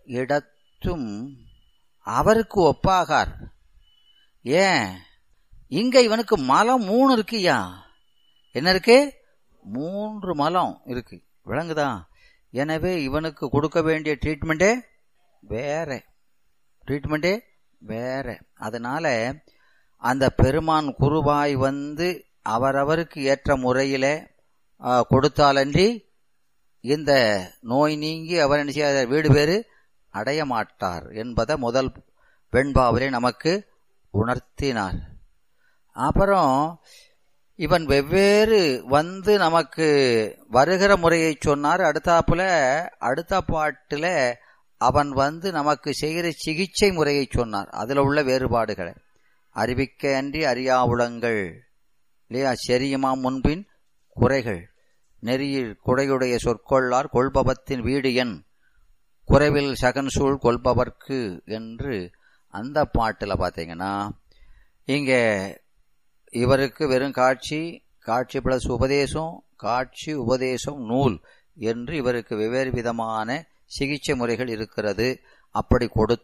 இடத்தும் அவருக்கு ஒப்பாகார். ஏன் இங்க இவனுக்கு மலம் 3 இருக்குயா. என்ன இருக்கு? 3 மலம் இருக்கு. விளங்குதா? எனவே இவனுக்கு கொடுக்க வேண்டிய ட்ரீட்மெண்டே வேற. அதனால அந்த பெருமான் குருவாய் அவரவருக்கு ஏற்ற முறையில கொடுத்தாலன்றி இந்த நோய் நீங்கி அவர் என்ன செய்ய வீடு பேறு அடைய மாட்டார் என்பதை முதல் வெண்பாவிலே நமக்கு உணர்த்தினார். அப்புறம் இவன் வெவ்வேறு நமக்கு வருகிற முறையை சொன்னார். அடுத்த பாட்டுல அவன் நமக்கு செய்கிற சிகிச்சை முறையை சொன்னார். அதுல உள்ள வேறுபாடுகளை அறிவிக்க அன்றி அறியாவுளங்கள் இல்லையா, செரியுமா முன்பின் குறைகள், நெறியில் குடையுடைய சொற்கொள்ளார் கொள்பவத்தின் வீடு என் குறைவில் சகன்சூழ் கொள்பவர்க்கு என்று அந்த பாட்டுல பாத்தீங்கன்னா இங்க இவருக்கு வெறும் காட்சி பிளஸ் உபதேசம், காட்சி உபதேசம் நூல் என்று இவருக்கு வெவ்வேறு விதமான சிகிச்சை முறைகள் இருக்கிறது. அப்படி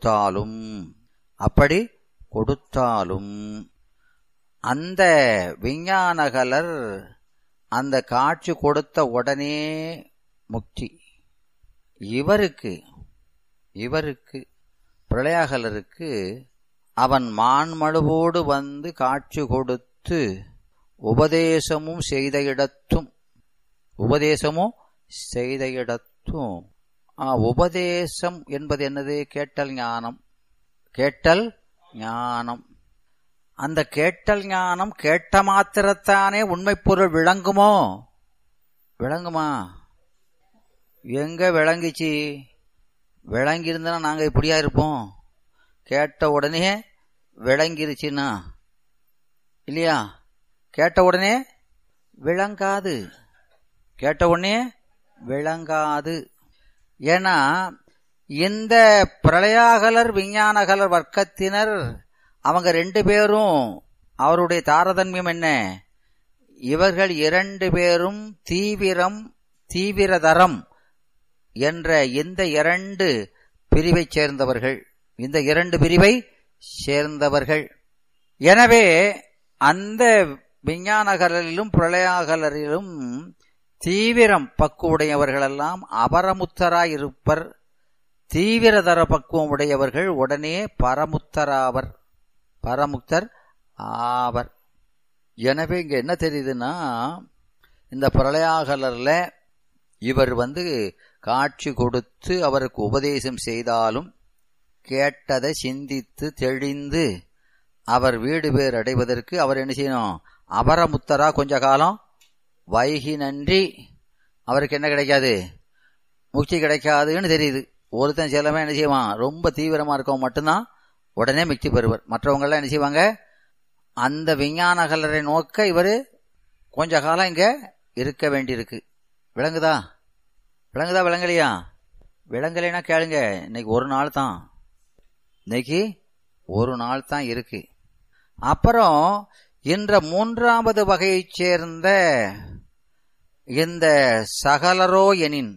கொடுத்தாலும் அந்த விஞ்ஞானகலர் அந்த காட்சி கொடுத்த உடனே முக்தி. இவருக்கு பிரளயாகலருக்கு அவன் மான்மழுவோடு காட்சி கொடுத்து உபதேசமும் செய்த இடத்தும் உபதேசம் என்பது என்னது? கேட்டல் ஞானம். அந்த கேட்டல் ஞானம் கேட்ட மாத்திரத்தானே உண்மை பொருள் விளங்குமா? எங்க விளங்கிச்சு? விளங்கியிருந்தா நாங்க இப்படியா இருப்போம்? கேட்ட உடனே விளங்கிருச்சுன்னா இல்லையா? கேட்ட உடனே விளங்காது. ஏன்னா இந்த பிரளயாகலர் விஞ்ஞானகலர் வர்க்கத்தினர் அவங்க 2 பேரும் அவருடைய தாரதமியம் என்ன? இவர்கள் 2 பேரும் தீவிரதரம் என்ற இந்த 2 பிரிவை சேர்ந்தவர்கள். எனவே அந்த விஞ்ஞானகலரிலும் பிரளயாகலரிலும் தீவிரம் பக்குவடையவர்களெல்லாம் அபரமுத்தராய் இருப்பர். தீவிரதர பக்குவம் உடையவர்கள் உடனே பரமுக்தர் ஆவர். எனவே இங்க என்ன தெரியுதுன்னா, இந்த பிரளயாகலர்ல இவர் காட்சி கொடுத்து அவருக்கு உபதேசம் செய்தாலும் கேட்டதை சிந்தித்து தெளிந்து அவர் வீடு பேர் அடைவதற்கு அவர் என்ன செய்யணும்? அபரமுத்தரா கொஞ்ச காலம் வைகி நன்றி அவருக்கு என்ன கிடைக்காது? முக்தி கிடைக்காதுன்னு தெரியுது. ஒருத்தன் சிலவன் என்ன செய்வான்? ரொம்ப தீவிரமா இருக்கவன் மட்டும்தான் உடனே முக்தி பெறுவர். மற்றவங்க எல்லாம் என்ன செய்வாங்க? அந்த விஞ்ஞானகலரை நோக்க இவரு கொஞ்ச காலம் இங்க இருக்க வேண்டியிருக்கு. விளங்குதா? விளங்கலையா? விளங்கலைன்னா கேளுங்க. இன்னைக்கு ஒரு நாள் தான் இருக்கு. அப்புறம் இன்ற 3வது வகையைச் சேர்ந்த இந்த சகலரோ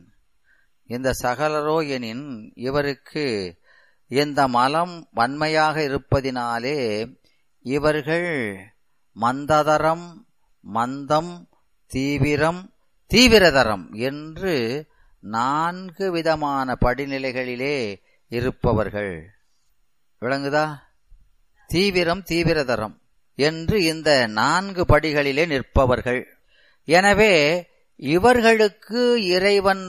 எனின் இவருக்கு இந்த மலம் வன்மையாக இருப்பதினாலே இவர்கள் மந்தம், தீவிரதரம் என்று 4 விதமான படிநிலைகளிலே இருப்பவர்கள். விளங்குதா? தீவிரதரம் என்று இந்த 4 படிகளிலே நிற்பவர்கள். எனவே இவர்களுக்கு இறைவன்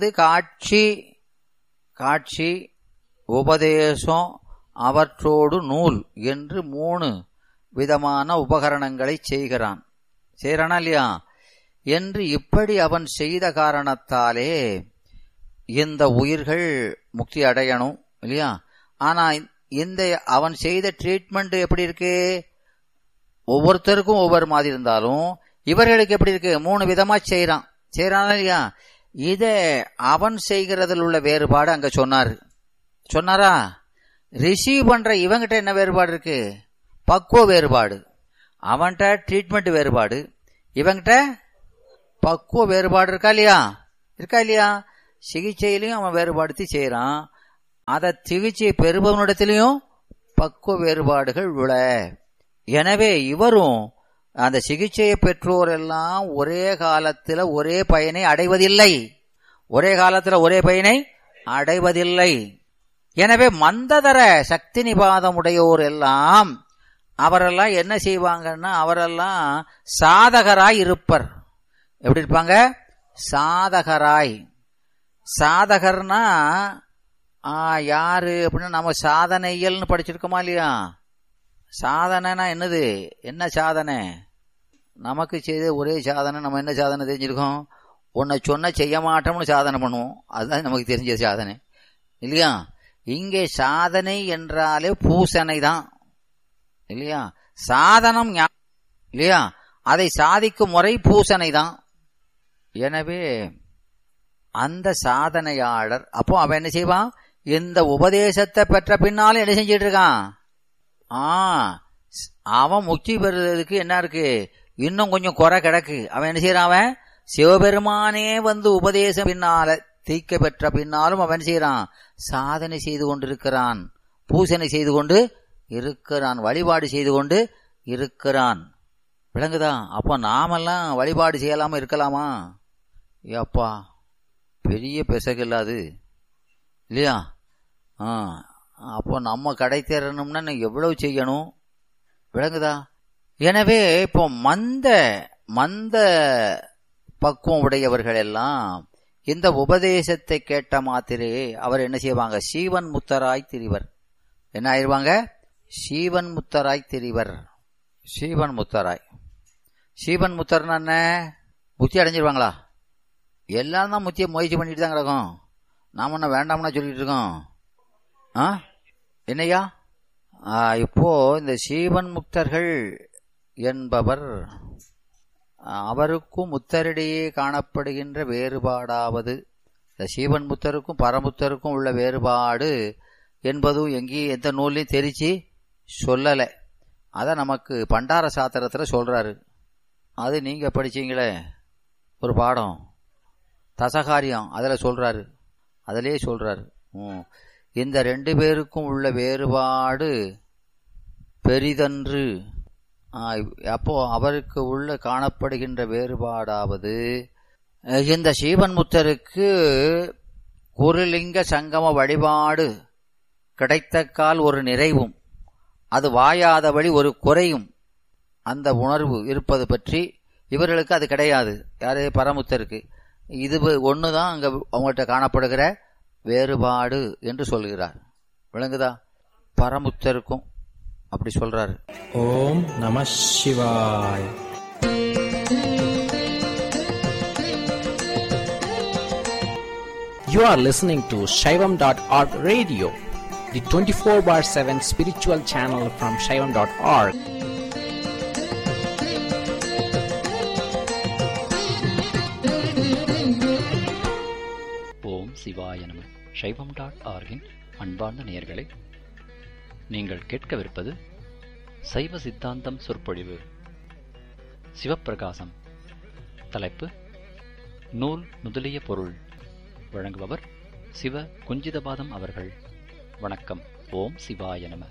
காட்சி உபதேசம் அவற்றோடு நூல் என்று 3 விதமான உபகரணங்களை செய்கிறானா இல்லையா என்று இப்படி அவன் செய்த காரணத்தாலே இந்த உயிர்கள் முக்தி அடையணும் இல்லையா? ஆனா இந்த அவன் செய்த ட்ரீட்மெண்ட் எப்படி இருக்கு? ஒவ்வொருத்தருக்கும் ஒவ்வொரு மாதிரி இருந்தாலும் இவர்களுக்கு எப்படி இருக்கு? 3 விதமா செய்யறானா இல்லையா? இத அவன் செய்கிறதில் உள்ள வேறுபாடு அங்க சொன்னாரா? ரிசீவ் பண்ற இவங்கிட்ட என்ன வேறுபாடு இருக்கு? பக்குவ வேறுபாடு. அவன்கிட்ட ட்ரீட்மெண்ட் வேறுபாடு, இவங்கிட்ட பக்குவ வேறுபாடு இருக்கா இல்லையா? சிகிச்சையிலையும் அவன் வேறுபாடுத்தி செய்யறான். அதை சிகிச்சை பெறுபவனிடத்திலையும் பக்குவ வேறுபாடுகள் உள. எனவே இவரும் அந்த சிகிச்சையை பெற்றோர் எல்லாம் ஒரே காலத்தில் ஒரே பயனை அடைவதில்லை. ஒரே காலத்தில் ஒரே பயனை அடைவதில்லை. எனவே மந்ததர சக்தி நிபாதம் உடையோர் எல்லாம் அவரெல்லாம் என்ன செய்வாங்கன்னா, அவரெல்லாம் சாதகராய் இருப்பர். எப்படி இருப்பாங்க? சாதகராய். சாதகர்னா யாரு அப்படின்னா, நம்ம சாதனையல்னு படிச்சிருக்கோமா இல்லையா? சாதனைனா என்னது? என்ன சாதனை? நமக்கு செய்த ஒரே சாதனை. நம்ம என்ன சாதனை தெரிஞ்சிருக்கோம்? உன்னை சொன்ன செய்ய மாட்டோம்னு சாதனை பண்ணுவோம். அதுதான் நமக்கு தெரிஞ்ச சாதனை இல்லையா? இங்கே சாதனை என்றாலே பூசனை தான் இல்லையா? சாதனம் இல்லையா? அதை சாதிக்கும் முறை பூசனை தான். எனவே அந்த சாதனையாளர் அப்போ அவன் என்ன செய்வான்? இந்த உபதேசத்தை பெற்ற பின்னாலும் என்ன செஞ்சிட்டு இருக்கான்? அவன் முக்தி பெறுறதுக்கு என்ன இருக்கு? இன்னும் கொஞ்சம் குறை கிடக்கு. அவன் என்ன செய்யறான்? அவன் சிவபெருமானே வந்து உபதேசம் பின்னால தீக்க பெற்ற பின்னாலும் அவன் செய்யறான்? சாதனை செய்து கொண்டிருக்கிறான், பூசனை செய்து கொண்டு இருக்கிறான், வழிபாடு செய்து கொண்டு இருக்கிறான். விளங்குதா? அப்போ நாமெல்லாம் வழிபாடு செய்யலாமா இருக்கலாமா? ஏப்பா பெரிய பெசகு இல்லாது இல்லையா? அப்போ நம்ம கடை தேரணும்னா எவ்வளவு செய்யணும்? விளங்குதா? எனவே இப்போ மந்த பக்குவம் உடையவர்கள் எல்லாம் இந்த உபதேசத்தை கேட்ட மாத்திரே அவர் என்ன செய்வாங்க? சீவன் முத்தராய் திரிவர். என்ன ஆயிடுவாங்க? சீவன் முத்தராய் திரிவர். சீவன் முத்தராய். சீவன் முத்தர்னா என்ன? முத்தி அடைஞ்சிருவாங்களா? எல்லாம் தான் முத்தியை முயற்சி பண்ணிட்டு தான் கிடக்கும். நாம என்ன வேண்டாம்னா சொல்லிட்டு இருக்கோம். என்னையா? இப்போ இந்த சீவன் முக்தர்கள் என்பவர் அவருக்கும் முத்தரிடையே காணப்படுகின்ற வேறுபாடாவது, இந்த சீவன் முத்தருக்கும் பரமுத்தருக்கும் உள்ள வேறுபாடு என்பதும் எங்கேயும் எந்த நூல்லையும் தெரிச்சு சொல்லலை. அதை நமக்கு பண்டார சாத்திரத்தில் சொல்றாரு. அது நீங்க படிச்சீங்களே ஒரு பாடம் தசகாரியம், அதில் சொல்றாரு. அதிலே சொல்றாரு இந்த ரெண்டு பேருக்கும் உள்ள வேறுபாடு பெரிதன்று. அப்போ அவருக்கு உள்ள காணப்படுகின்ற வேறுபாடாவது, இந்த சீவன் முத்தருக்கு குருலிங்க சங்கம வழிபாடு கிடைத்தக்கால் ஒரு நிறைவும், அது வாயாதபடி ஒரு குறையும் அந்த உணர்வு இருப்பது பற்றி இவர்களுக்கு அது கிடையாது. யாரு? பரமுத்தருக்கு. இது ஒண்ணுதான் அங்க அவங்கள்ட்ட காணப்படுகிற வேறுபாடு என்று சொல்கிறார். விளங்குதா? பரமுத்தருக்கும் அப்படி சொல்றாரு. ஓம் நம சிவாய். You are listening to Shaivam.org radio, the 24/7 spiritual channel from Shaivam.org. ஓம் சிவாய நம. Shaivam.org-இன் அன்பார்ந்த நேயர்களே, நீங்கள் கேட்கவிருப்பது சைவ சித்தாந்தம் சொற்பொழிவு. சிவப்பிரகாசம். தலைப்பு நூல் முதலிய பொருள். வழங்குபவர் சிவ குஞ்சிதபாதம் அவர்கள். வணக்கம். ஓம் சிவாய நம.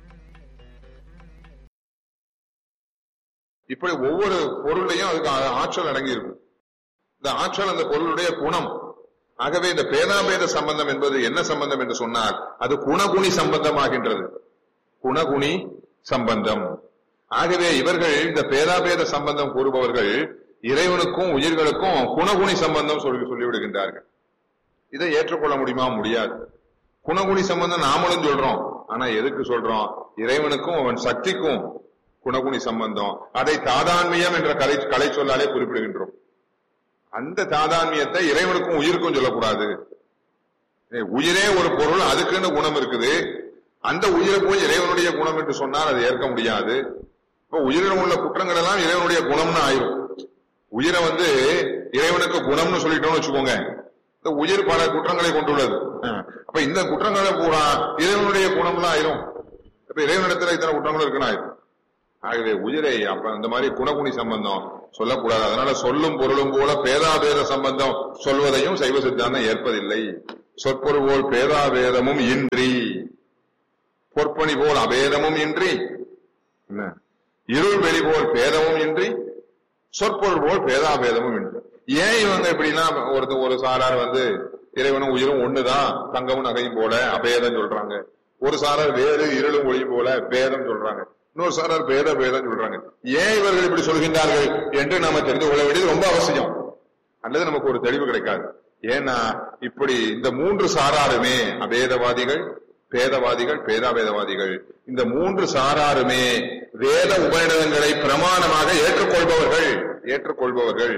இப்படி ஒவ்வொரு பொருளையும் அதுக்கு ஆற்றல் அடங்கி இருக்கும். இந்த ஆற்றல் அந்த பொருளுடைய குணம். ஆகவே இந்த பேதாபேத சம்பந்தம் என்பது என்ன சம்பந்தம் என்று சொன்னால் அது குணகுணி சம்பந்தமாகின்றது. குணகுணி சம்பந்தம். ஆகவே இவர்கள் இந்த பேதாபேத சம்பந்தம் கூறுபவர்கள் இறைவனுக்கும் உயிர்களுக்கும் குணகுணி சம்பந்தம் சொல்லிவிடுகின்றார்கள். இதை ஏற்றுக்கொள்ள முடியுமா? முடியாது. குணகுணி சம்பந்தம் நாமளும் சொல்றோம். ஆனா எதுக்கு சொல்றோம்? இறைவனுக்கும் அவன் சக்திக்கும் குணகுணி சம்பந்தம். அதை தாதான்மியம் என்ற கலை சொல்லாலே குறிப்பிடுகின்றோம். அந்த தாதான்மியத்தை இறைவனுக்கும் உயிருக்கும் சொல்லக்கூடாது. உயிரே ஒரு பொருள், அதுக்குன்னு குணம் இருக்குது. அந்த உயிரை போய் இறைவனுடைய குணம் என்று சொன்னால் அதை ஏற்க முடியாது. இப்ப உயிரில் உள்ள குற்றங்கள் எல்லாம் இறைவனுடைய குணம்னு ஆயிரும். உயிரை இறைவனுக்கு குணம்னு சொல்லிட்டோம்னு வச்சுக்கோங்க, இந்த உயிர் பல குற்றங்களை கொண்டுள்ளது. அப்ப இந்த குற்றங்களை பூரா இறைவனுடைய குணம்லாம் ஆயிரும். இப்ப இறைவனிடத்துல இத்தனை குற்றங்கள் இருக்குன்னு ஆயிரும். ஆகவே உயிரை அப்ப இந்த மாதிரி குணகுணி சம்பந்தம் சொல்லக்கூடாது. அதனால சொல்லும் பொருளும் போல பேதாபேத சம்பந்தம் சொல்வதையும் சைவ சித்தாந்தம் ஏற்பதில்லை. சொற்பொருள் போல் பேதாபேதமும் இன்றி, பொற்பணி போல் அபேதமும் இன்றி, என்ன இருள் வெளி போல் பேதமும் இன்றி, சொற்பொருள் போல் பேதாபேதமும் இன்றி. ஏன் இவங்க எப்படின்னா ஒரு சாரார் இறைவனும் உயிரும் ஒண்ணுதான், தங்கமும் நகையும் போல அபேதம் சொல்றாங்க. ஒரு சாரார் வேறு இருளும் ஒளியும் போல பேதம் சொல்றாங்க. இன்னொரு சாரார் பேதம் சொல்றாங்க. ஏன் இவர்கள் இப்படி சொல்கின்றார்கள் என்று நாம தெரிந்து கொள்ள வேண்டியது ரொம்ப அவசியம். அல்லது நமக்கு ஒரு தெளிவு கிடைக்காது. ஏன்னா இப்படி இந்த மூன்று சாராருமே அபேதவாதிகள், பேதவாதிகள், பேதாபேதவாதிகள், இந்த மூன்று சாராருமே வேத உபநிடதங்களை பிரமாணமாக ஏற்றுக்கொள்பவர்கள்.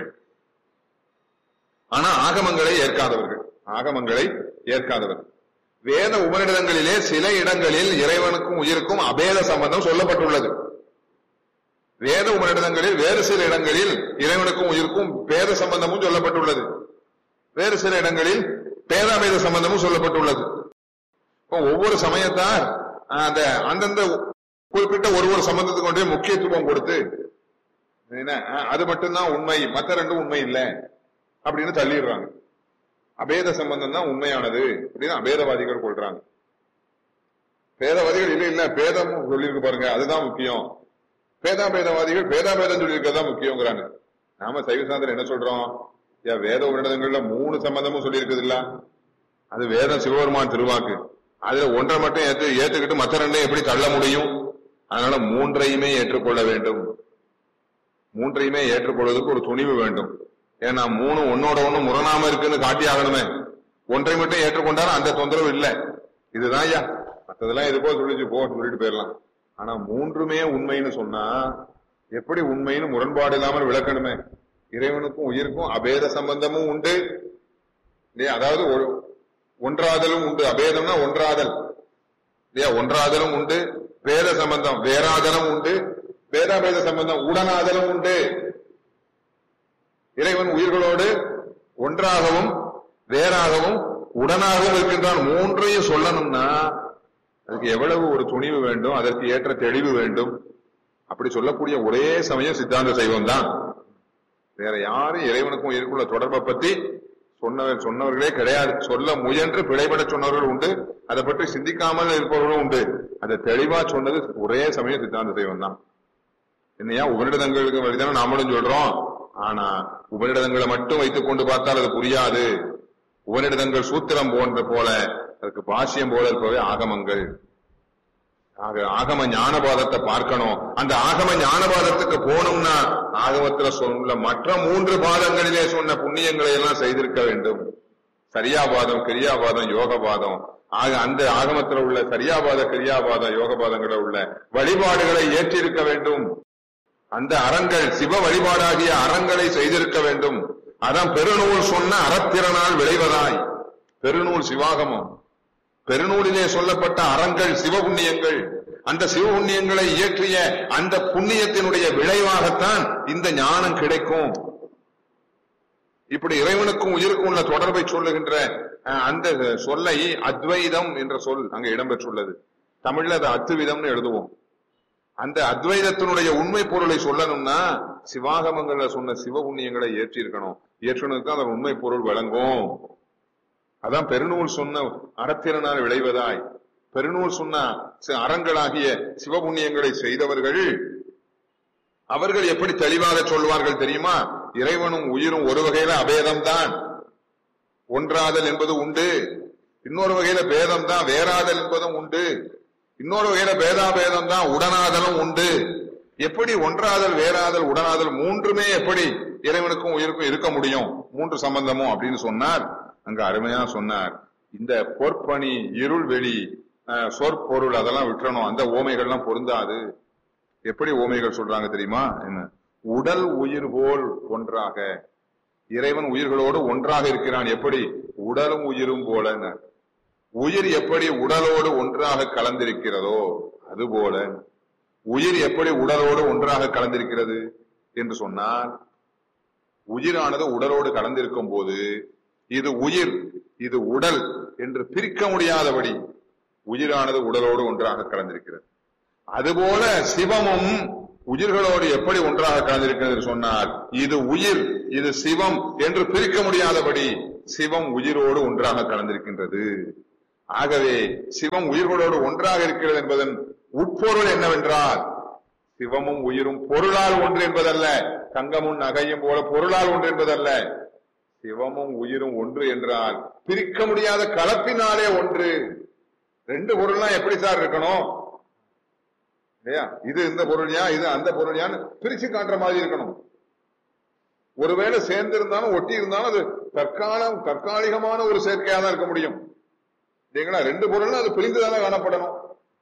ஆனா ஆகமங்களை ஏற்காதவர்கள். வேத உபநிடதங்களிலே சில இடங்களில் இறைவனுக்கும் உயிருக்கும் அபேத சம்பந்தம் சொல்லப்பட்டுள்ளது. வேத உபநிடதங்களில் வேறு சில இடங்களில் இறைவனுக்கும் உயிருக்கும் பேத சம்பந்தமும் சொல்லப்பட்டுள்ளது. வேறு சில இடங்களில் பேதாபேத சம்பந்தமும் சொல்லப்பட்டுள்ளது. ஒவ்வொரு சமயத்தார் அந்தந்த குறிப்பிட்ட ஒரு சம்பந்தத்துக்கு கொண்டே முக்கியத்துவம் கொடுத்து அது மட்டும்தான் உண்மை, மற்ற ரெண்டும் உண்மை இல்லை அப்படின்னு தள்ளிடுறாங்க. அபேத சம்பந்தம் தான் உண்மையானது அப்படின்னு அபேதவாதிகள் கொள்றாங்க. பேதவாதிகள் இல்ல பேதம் சொல்லியிருக்கு பாருங்க, அதுதான் முக்கியம். பேதாபேதவாதிகள் பேதாபேதம் சொல்லியிருக்கதான் முக்கியங்கிறாங்க. நாம சைவ சாஸ்திரம் என்ன சொல்றோம்? வேத உன்னதங்கள்ல 3 சம்பந்தமும் சொல்லியிருக்குது இல்ல, அது வேதம் சிவபெருமான் திருவாக்கு. அதுல ஒன்றை மட்டும் ஏத்துக்கிட்டு மற்ற ரெண்டையும் எப்படி தள்ள முடியும்? அதனால 3ஐயுமே ஏற்றுக்கொள்ள வேண்டும். 3ஐயுமே ஏற்றுக்கொள்வதற்கு ஒரு துணிவு வேண்டும். ஏன்னா 3 ஒன்னோட ஒண்ணு முரணாம இருக்குன்னு காட்டி ஆகணுமே. ஒன்றை மட்டும் ஏற்றுக்கொண்டாலும் அந்த தொந்தரவு இல்லை. இதுதான் ஐயா, மற்றதெல்லாம் எது போல சொல்லிட்டு போயிடலாம். ஆனா 3மே உண்மைன்னு சொன்னா எப்படி உண்மைன்னு முரண்பாடு இல்லாமல் விளக்கணுமே. இறைவனுக்கும் உயிருக்கும் அபேத சம்பந்தமும் உண்டு இல்லையா? அதாவது ஒன்றாதலும் உண்டு. அபேதம்னா ஒன்றாதல் இல்லையா? ஒன்றாதலும் உண்டு. பேத சம்பந்தம் வேறாதலும் உண்டு. பேதாபேத சம்பந்தம் உடனாதலும் உண்டு. இறைவன் உயிர்களோடு ஒன்றாகவும் வேறாகவும் உடனாகவும் இருக்கின்றான். 3ஐயும் சொல்லணும்னா அதுக்கு எவ்வளவு ஒரு துணிவு வேண்டும், அதற்கு ஏற்ற தெளிவு வேண்டும். அப்படி சொல்லக்கூடிய ஒரே சமயம் சித்தாந்த சைவம் தான். வேற யாரும் இறைவனுக்கும் உயிருக்குள்ள தொடர்பை பத்தி சொன்னவர்களே கிடையாது. சொல்ல முயன்று பிழைபட சொன்னவர்கள் உண்டு, அதை பற்றி சிந்திக்காமல் இருப்பவர்களும் உண்டு. அதை தெளிவா சொன்னது ஒரே சமயம் சித்தாந்த சைவம் தான். என்னையா உபநிடதங்களுக்கு வழிதானே நாமளும் சொல்றோம். ஆனா உபநிடதங்களை மட்டும் வைத்துக் கொண்டு பார்த்தால் அது புரியாது. உபநிடதங்கள் சூத்திரம் போல அதுக்கு பாஷ்யம் போல இருப்பவை ஆகமங்கள். ஆகம ஞானபாதத்தை பார்க்கணும். அந்த ஆகம ஞானபாதத்துக்கு போகணும்னா ஆகமத்துல சொல்ல மற்ற 3 பாதங்களிலே சொன்ன புண்ணியங்களை எல்லாம் செய்திருக்க வேண்டும். சரியாபாதம், கிரியாபாதம், யோகபாதம். அந்த ஆகமத்துல உள்ள சரியாபாத, கிரியாபாதம், யோகபாதங்கள உள்ள வழிபாடுகளை ஏற்றிருக்க வேண்டும். அந்த அறங்கள் சிவ வழிபாடாகிய அறங்களை செய்திருக்க வேண்டும். அதான் பெருநூல் சொன்ன அறத்திறனால் விளைவதாய். பெருநூல் சிவாகமம். பெருநூலிலே சொல்லப்பட்ட அறங்கள் சிவபுண்ணியங்கள். அந்த சிவபுண்ணியங்களை இயற்றிய அந்த புண்ணியத்தினுடைய விளைவாகத்தான் இந்த ஞானம் கிடைக்கும். இப்படி இறைவனுக்கும் உயிருக்கும் உள்ள தொடர்பை சொல்லுகின்ற அந்த சொல்லை அத்வைதம் என்ற சொல் அங்க இடம்பெற்றுள்ளது. தமிழ்ல அது அத்துவிதம்னு எழுதுவோம். அந்த அத்வைதத்தினுடைய உண்மை பொருளை சொல்லணும்னா சிவாகமங்கள்ல சொன்ன சிவபுண்ணியங்களை ஏற்றிருக்கணும். ஏற்றணுக்கு அந்த உண்மை பொருள் விளங்கும். அதான் பெருநூல் சொன்ன அறத்திறனால் விளைவதாய். பெருநூல் சொன்ன அறங்களாகிய சிவபுண்ணியங்களை செய்தவர்கள் அவர்கள் எப்படி தெளிவாக சொல்வார்கள் தெரியுமா? இறைவனும் உயிரும் ஒரு வகையில அபேதம் தான், ஒன்றாதல் என்பது உண்டு. இன்னொரு வகையில பேதம் தான், வேறாதல் என்பதும் உண்டு. இன்னொரு வகையில பேதாபேதம் தான், உடனாதலும் உண்டு. எப்படி ஒன்றாதல், வேறாதல், உடனாதல் 3மே எப்படி இறைவனுக்கும் உயிருக்கும் இருக்க முடியும்? 3 சம்பந்தமும் அப்படின்னு சொன்னார். அங்க அருமையா சொன்னார். இந்த பொற்பணி, இருள் வெளி, சொற்பொருள் அதெல்லாம் விட்டுறணும். அந்த ஓமைகள்லாம் பொருந்தாது. எப்படி ஓமைகள் சொல்றாங்க தெரியுமா? என்ன உடல் உயிர் போல் ஒன்றாக. இறைவன் உயிர்களோடு ஒன்றாக இருக்கிறான். எப்படி? உடலும் உயிரும் போல. உயிர் எப்படி உடலோடு ஒன்றாக கலந்திருக்கிறதோ அதுபோல உயிர் எப்படி உடலோடு ஒன்றாக கலந்திருக்கிறது என்று சொன்னால், உயிரானது உடலோடு கலந்திருக்கும் போது இது உயிர், இது உடல் என்று பிரிக்க முடியாதபடி உயிரானது உடலோடு ஒன்றாக கலந்திருக்கிறது. அதுபோல சிவமும் உயிர்களோடு எப்படி ஒன்றாக கலந்திருக்கிறது சொன்னால், இது உயிர், இது சிவம் என்று பிரிக்க முடியாதபடி சிவம் உயிரோடு ஒன்றாக கலந்திருக்கின்றது. ஆகவே சிவம் உயிர்களோடு ஒன்றாக இருக்கிறது என்பதன் உட்பொருள் என்னவென்றால், சிவமும் உயிரும் பொருளால் ஒன்று என்பதல்ல, தங்கமும் நகையும் போல பொருளால் ஒன்று என்பதல்ல. சிவமும் உயிரும் ஒன்று என்றால் பிரிக்க முடியாத கலப்பினாலே ஒன்று. ரெண்டு பொருள்லாம் எப்படி சார் இருக்கணும்? இது இந்த பொருள்யா, இது அந்த பொருள்யான்னு பிரிச்சு காட்டுற மாதிரி இருக்கணும். ஒருவேளை சேர்ந்து இருந்தாலும் ஒட்டி இருந்தாலும் அது தற்காலிகமான ஒரு சேர்க்கையா தான் இருக்க முடியும். ரெண்டு பொருள் அது பிரிந்துதானே காணப்படணும்.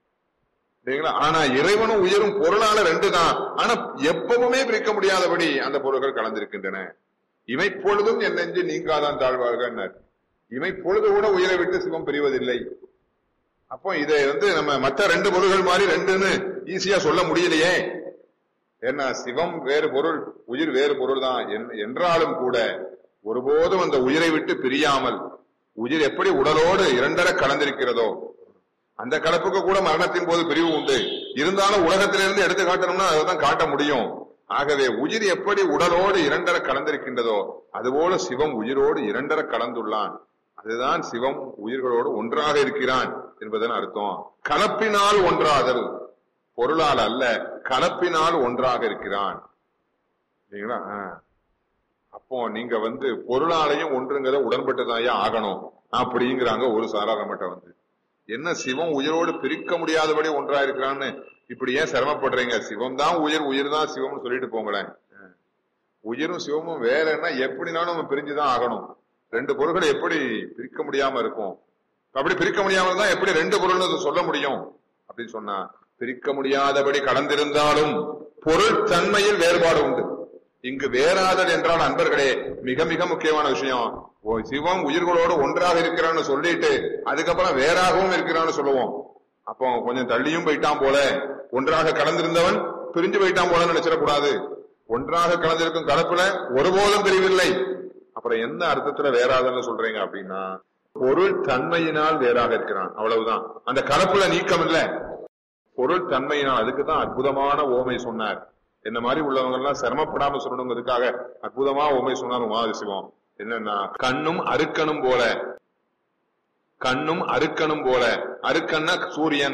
ஆனா இறைவனும் உயிரும் பொருளால ரெண்டு தான். ஆனா எப்பவுமே பிரிக்க முடியாதபடி அந்த பொருள்கள் கலந்திருக்கின்றன. இமைப்பொழுதும் என் நெஞ்சு நீங்காதான் தாழ்வார்கள். இமைப்பொழுது கூட உயிரை விட்டு சிவம் பிரிவதில்லை. அப்போ இதை நம்ம மற்ற ரெண்டு பொருள்கள் மாதிரி ரெண்டுன்னு ஈஸியா சொல்ல முடியலையே. ஏன்னா சிவம் வேறு பொருள், உயிர் வேறு பொருள் தான் என்றாலும் கூட ஒருபோதும் அந்த உயிரை விட்டு பிரியாமல், உயிர் எப்படி உடலோடு இரண்டரை கலந்திருக்கிறதோ அந்த கலப்புக்கு கூட மரணத்தின் போது பிரிவு உண்டு. இருந்தாலும் உலகத்திலிருந்து எடுத்து காட்டணும்னா அதைதான் காட்ட முடியும். ஆகவே உயிர் எப்படி உடலோடு இரண்டரை கலந்திருக்கின்றதோ அதுபோல சிவம் உயிரோடு இரண்டரை கலந்துள்ளான். அதுதான் சிவம் உயிர்களோடு ஒன்றாக இருக்கிறான் என்பதன் அர்த்தம். கலப்பினால் ஒன்றாதல், பொருளால் அல்ல, கலப்பினால் ஒன்றாக இருக்கிறான். சரிங்களா? அப்போ நீங்க பொருளாலையும் ஒன்றுங்கிறத உடன்பட்டுதான் ஆகணும் அப்படிங்கிறாங்க ஒரு சாராரமட்ட. என்ன சிவம் உயிரோடு பிரிக்க முடியாதபடி ஒன்றா இருக்கிறான்னு இப்படி ஏன் சிரமப்படுறீங்க? சிவம் தான் உயிர், உயிர் தான் சிவம்னு சொல்லிட்டு போங்களேன். உயிரும் சிவமும் வேறன்னா எப்படினாலும் நம்ம பிரிஞ்சுதான் ஆகணும். ரெண்டு பொருள்களை எப்படி பிரிக்க முடியாம இருக்கும்? அப்படி பிரிக்க முடியாம தான் எப்படி ரெண்டு பொருள் சொல்ல முடியும் அப்படின்னு சொன்னா, பிரிக்க முடியாதபடி கலந்திருந்தாலும் பொருள் தன்மையில் வேறுபாடு உண்டு. இங்கு வேறாதல் என்றால் அன்பர்களே மிக மிக முக்கியமான விஷயம். சிவம் உயிர்களோடு ஒன்றாக இருக்கிறான்னு சொல்லிட்டு அதுக்கப்புறம் வேறாகவும் இருக்கிறான்னு சொல்லுவோம். அப்போ கொஞ்சம் தள்ளியும் போயிட்டான் போல, ஒன்றாக கலந்திருந்தவன் பிரிஞ்சு போயிட்டான் போல நினைச்சிடக்கூடாது. ஒன்றாக கலந்திருக்கும் கலப்புல ஒருபோதும் பிரிவில்லை. அப்புறம் எந்த அர்த்தத்துல வேறாதல்னு சொல்றீங்க அப்படின்னா, பொருள் தன்மையினால் வேறாக இருக்கிறான், அவ்வளவுதான். அந்த கலப்புல நீக்கம் இல்ல, பொருள் தன்மையினால். அதுக்குதான் அற்புதமான ஓமை சொன்னார். என்ன மாதிரி உள்ளவங்க எல்லாம் சிரமப்படாம சொல்லணுங்கிறதுக்காக அற்புதமா ஓமை சொன்னார் உமாதிசிவம். என்னன்னா, கண்ணும் அருக்கனும் போல, கண்ணும் அருக்கனும் போல. அருக்கன்னா சூரியன்.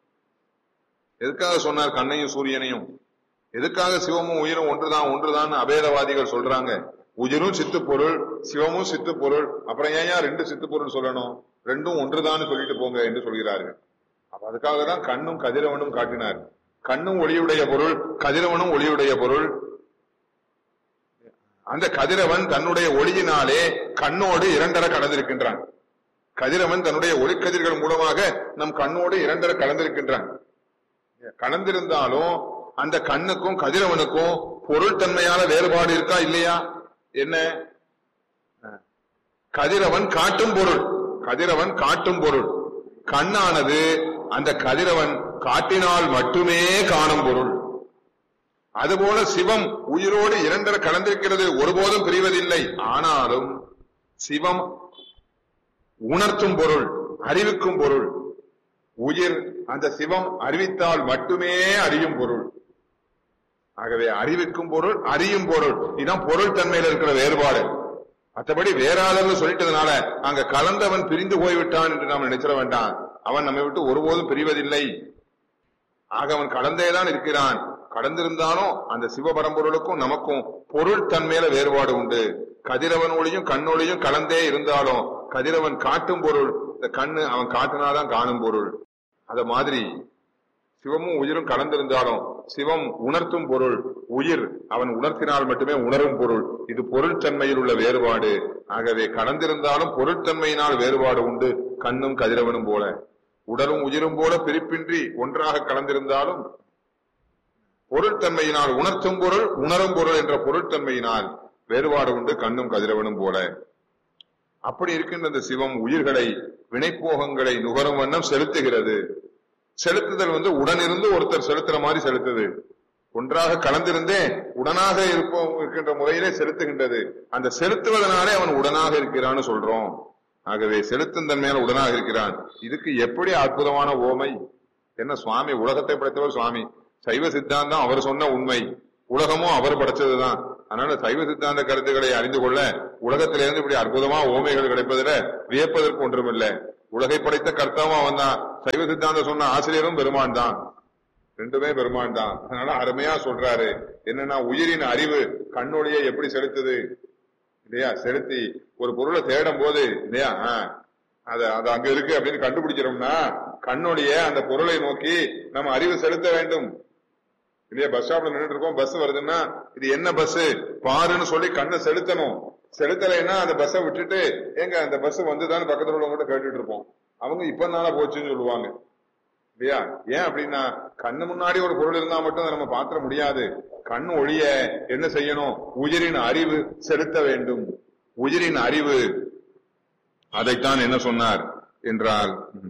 எதுக்காக சொன்னார் கண்ணையும் சூரியனையும்? எதுக்காக சிவமும் உயிரும் ஒன்றுதான் ஒன்றுதான் அபேதவாதிகள் சொல்றாங்க? உயிரும் சித்து பொருள், சிவமும் சித்து பொருள், அப்புறம் ஏன் ரெண்டு சித்து பொருள் சொல்லணும்? ரெண்டும் ஒன்றுதான் சொல்லிட்டு போங்க என்று சொல்கிறார்கள். அப்ப அதுக்காக தான் கண்ணும் கதிரவனும் காட்டினார். கண்ணும் ஒளியுடைய பொருள், கதிரவனும் ஒளியுடைய பொருள். அந்த கதிரவன் தன்னுடைய ஒளியினாலே கண்ணோடு இரண்டரை கலந்திருக்கின்றான். கதிரவன் தன்னுடைய ஒளிக்கதிர்கள் மூலமாக நம் கண்ணோடு இரண்டரை கலந்திருக்கின்றான். கலந்திருந்தாலும் அந்த கண்ணுக்கும் கதிரவனுக்கும் பொருள் தன்மையான வேறுபாடு இருக்கா இல்லையா? என்ன? கதிரவன் காட்டும் பொருள், கதிரவன் காட்டும் பொருள். கண்ணானது அந்த கதிரவன் காட்டினால் மட்டுமே காணும் பொருள். அதுபோல சிவம் உயிரோடு இரண்டரை கலந்திருக்கிறது, ஒருபோதும் பிரிவதில்லை. ஆனாலும் சிவம் உணர்த்தும் பொருள், அறிவிக்கும் பொருள். உயிர் அந்த சிவம் அறிவித்தால் மட்டுமே அறியும் பொருள். ஆகவே அறிவிக்கும் பொருள், அறியும் பொருள், இதுதான் பொருள் தன்மையில் இருக்கிற வேறுபாடு. மற்றபடி வேறாதன்னு சொல்லிட்டதுனால அங்க கலந்தவன் பிரிந்து போய்விட்டான் என்று நாம் நினைச்சிட வேண்டாம். அவன் நம்மை விட்டு ஒருபோதும் பிரிவதில்லை. ஆக அவன் கலந்தேதான் இருக்கிறான். கடந்திருந்தாலும் அந்த சிவபரம்பொருளுக்கும் நமக்கும் பொருள் தன்மையில வேறுபாடு உண்டு. கதிரவன் ஒளியும் கண்ணொளியும் கலந்தே இருந்தாலும் கதிரவன் காட்டும் பொருள், இந்த கண்ணு அவன் காட்டினாதான் காணும் பொருள். அத மாதிரி சிவமும் உயிரும் கலந்திருந்தாலும் சிவம் உணர்த்தும் பொருள், உயிர் அவன் உணர்த்தினால் மட்டுமே உணரும் பொருள். இது பொருள் தன்மையில் உள்ள வேறுபாடு. ஆகவே கலந்திருந்தாலும் பொருட்தன்மையினால் வேறுபாடு உண்டு. கண்ணும் கதிரவனும் போல, உடலும் உயிரும் போல பிரிப்பின்றி ஒன்றாக கலந்திருந்தாலும் பொருட்தன்மையினால் உணர்த்தும் பொருள், உணரும் பொருள் என்ற பொருட்தன்மையினால் வேறுபாடு உண்டு. கண்ணும் கதிரவனும் போல. அப்படி இருக்கின்ற இந்த சிவம் உயிர்களை வினைப்போகங்களை நுகரும் வண்ணம் செலுத்துகிறது. செலுத்துதல் உடனிருந்து ஒருத்தர் செலுத்துற மாதிரி செலுத்துது. ஒன்றாக கலந்திருந்தே உடனாக இருக்கின்ற முறையிலே செலுத்துகின்றது. அந்த செலுத்துவதனாலே அவன் உடனாக இருக்கிறான்னு சொல்றோம். ஆகவே செலுத்தும் தன்மையால உடனாக இருக்கிறான். இதுக்கு எப்படி அற்புதமான ஓமை! என்ன சுவாமி உலகத்தை படைத்தவர் சுவாமி, சைவ சித்தாந்தம் அவர் சொன்ன உண்மை, உலகமும் அவர் படைச்சதுதான். அதனால சைவ சித்தாந்த கருத்துக்களை அறிந்து கொள்ள உலகத்திலிருந்து இப்படி அற்புதமா ஓமைகள் கிடைப்பதில் வியப்பதற்கு ஒன்றுமில்லை. உலகை படைத்த கர்த்தாவும் அவன் தான். சைவ சித்தாந்தம் சொன்ன ஆசிரியரும் பெருமான் தான். ரெண்டுமே பெருமான் தான். அதனால அருமையா சொல்றாரு. என்னன்னா உயிரின் அறிவு கண்ணொளியை எப்படி செலுத்துது இல்லையா? செலுத்தி ஒரு பொருளை தேடும் போது இல்லையா அது அங்க இருக்கு அப்படின்னு கண்டுபிடிக்கிறோம்னா கண்ணொளிய அந்த பொருளை நோக்கி நம்ம அறிவு செலுத்த வேண்டும் இல்லையா? பஸ் ஸ்டாப்ல நின்றுட்டு இருக்கோம், பஸ் வருதுன்னா இது என்ன பஸ் பாருன்னு சொல்லி கண்ணை செலுத்தணும். செலுத்தலைன்னா அந்த பஸ்ஸை விட்டுட்டு எங்க அந்த பஸ் வந்துதான் பக்கத்துல உள்ளவங்க கேட்டுட்டு இருப்போம். அவங்க இப்ப நாளா போச்சுன்னு சொல்லுவாங்க இல்லையா? ஏன் அப்படின்னா கண்ணு முன்னாடி ஒரு பொருள் இருந்தா மட்டும் அதை நம்ம பாத்திர முடியாது. கண்ணு ஒளிய என்ன செய்யணும்? உயிரின் அறிவு செலுத்த வேண்டும். உயிரின் அறிவு அதைத்தான் என்ன சொன்னார் என்றால்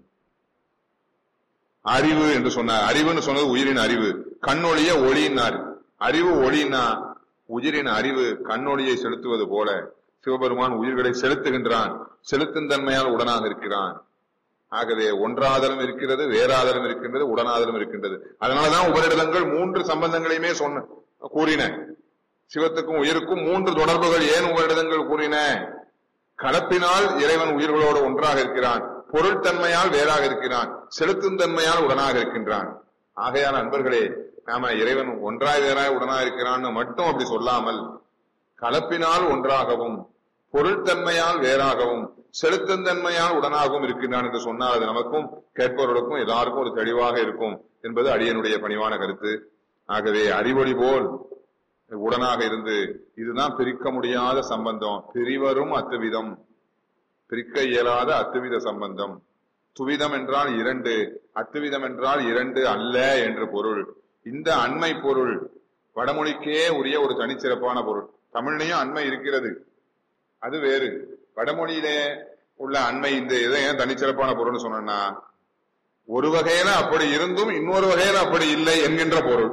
அறிவு என்று சொன்னார். அறிவுன்னு சொன்னது உயிரின் அறிவு. கண்ணொளிய ஒளியினார். அறிவு ஒளினா உயிரின் அறிவு கண்ணொளியை செலுத்துவது போல சிவபெருமான் உயிர்களை செலுத்துகின்றான். செலுத்தும் தன்மையால் உடனாக இருக்கிறான். ஆகவே ஒன்றாதலும் இருக்கிறது, வேறாதலும் இருக்கின்றது, உடனாதலும் இருக்கின்றது. அதனாலதான் உபரிடங்கள் 3 சம்பந்தங்களையுமே கூறின. சிவத்துக்கும் உயிருக்கும் 3 தொடர்புகள் ஏன் உபரிடங்கள் கூறின? கலப்பினால் இறைவன் உயிர்களோடு ஒன்றாக இருக்கிறான், பொருள்தன்மையால் வேறாக இருக்கிறான், செலுத்தும் தன்மையால் உடனாக இருக்கின்றான். ஆகையால் அன்பர்களே, நாம இறைவன் ஒன்றாய் வேறாய் உடனாக இருக்கிறான்னு மட்டும் அப்படி சொல்லாமல் கலப்பினால் ஒன்றாகவும் பொருள்தன்மையால் வேறாகவும் செலுத்தும் தன்மையால் உடனாகவும் இருக்கின்றான் என்று சொன்னால் அது நமக்கும் கேட்பவர்களுக்கும் எல்லாருக்கும் ஒரு தெளிவாக இருக்கும் என்பது அடியனுடைய பணிவான கருத்து. ஆகவே அறிவொளி போல் உடனாக இருந்து இதுதான் பிரிக்க முடியாத சம்பந்தம். பிரிவரும் அத்துவிதம், பிரிக்க இயலாத அத்துவித சம்பந்தம். துவிதம் என்றால் 2, அத்துவிதம் என்றால் 2 அல்ல என்று பொருள். இந்த அண்மை பொருள் வடமொழிக்கே உரிய ஒரு தனிச்சிறப்பான பொருள். தமிழ்லையும் அண்மை இருக்கிறது, அது வேறு. வடமொழியிலே உள்ள அண்மை இந்த இதை ஏன் தனிச்சிறப்பான பொருள்னு சொன்னா, ஒரு வகையில அப்படி இருந்தும் இன்னொரு வகையில அப்படி இல்லை என்கின்ற பொருள்.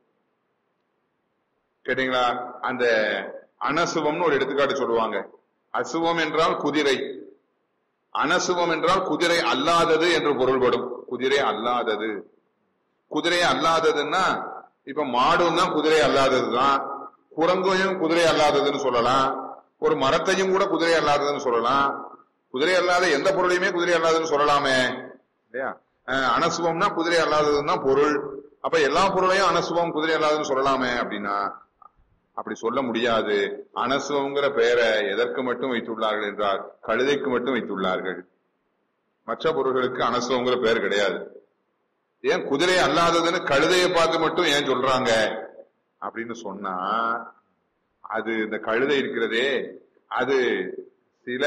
கேட்டீங்களா? அந்த அனசுவம்னு ஒரு எடுத்துக்காட்டு சொல்லுவாங்க. அசுவம் என்றால் குதிரை, அனசுவம் என்றால் குதிரை அல்லாதது என்று பொருள்படும். குதிரை அல்லாதது, குதிரை அல்லாததுன்னா இப்ப மாடும் தான் குதிரை அல்லாததுதான், குரங்கையும் குதிரை அல்லாததுன்னு சொல்லலாம், ஒரு மரத்தையும் கூட குதிரை அல்லாததுன்னு சொல்லலாம். குதிரை அல்லாத எந்த பொருளையுமே குதிரை அல்லாததுன்னு சொல்லலாமே இல்லையா? அனசுவம்னா குதிரை அல்லாததுன்னு தான் பொருள். அப்ப எல்லா பொருளையும் அனசுவம் குதிரை அல்லாததுன்னு சொல்லலாமே அப்படின்னா அப்படி சொல்ல முடியாது. அனசுவங்கிற பெயரை எதற்கு மட்டும் வைத்துள்ளார்கள் என்றால் கழுதைக்கு மட்டும் வைத்துள்ளார்கள். மற்ற பொருள்களுக்கு அனசுவங்கிற பெயர் கிடையாது. ஏன் குதிரை அல்லாததுன்னு கழுதையை பார்த்து மட்டும் ஏன் சொல்றாங்க அப்படின்னு சொன்னா, அது இந்த கழுதை இருக்கிறதே அது சில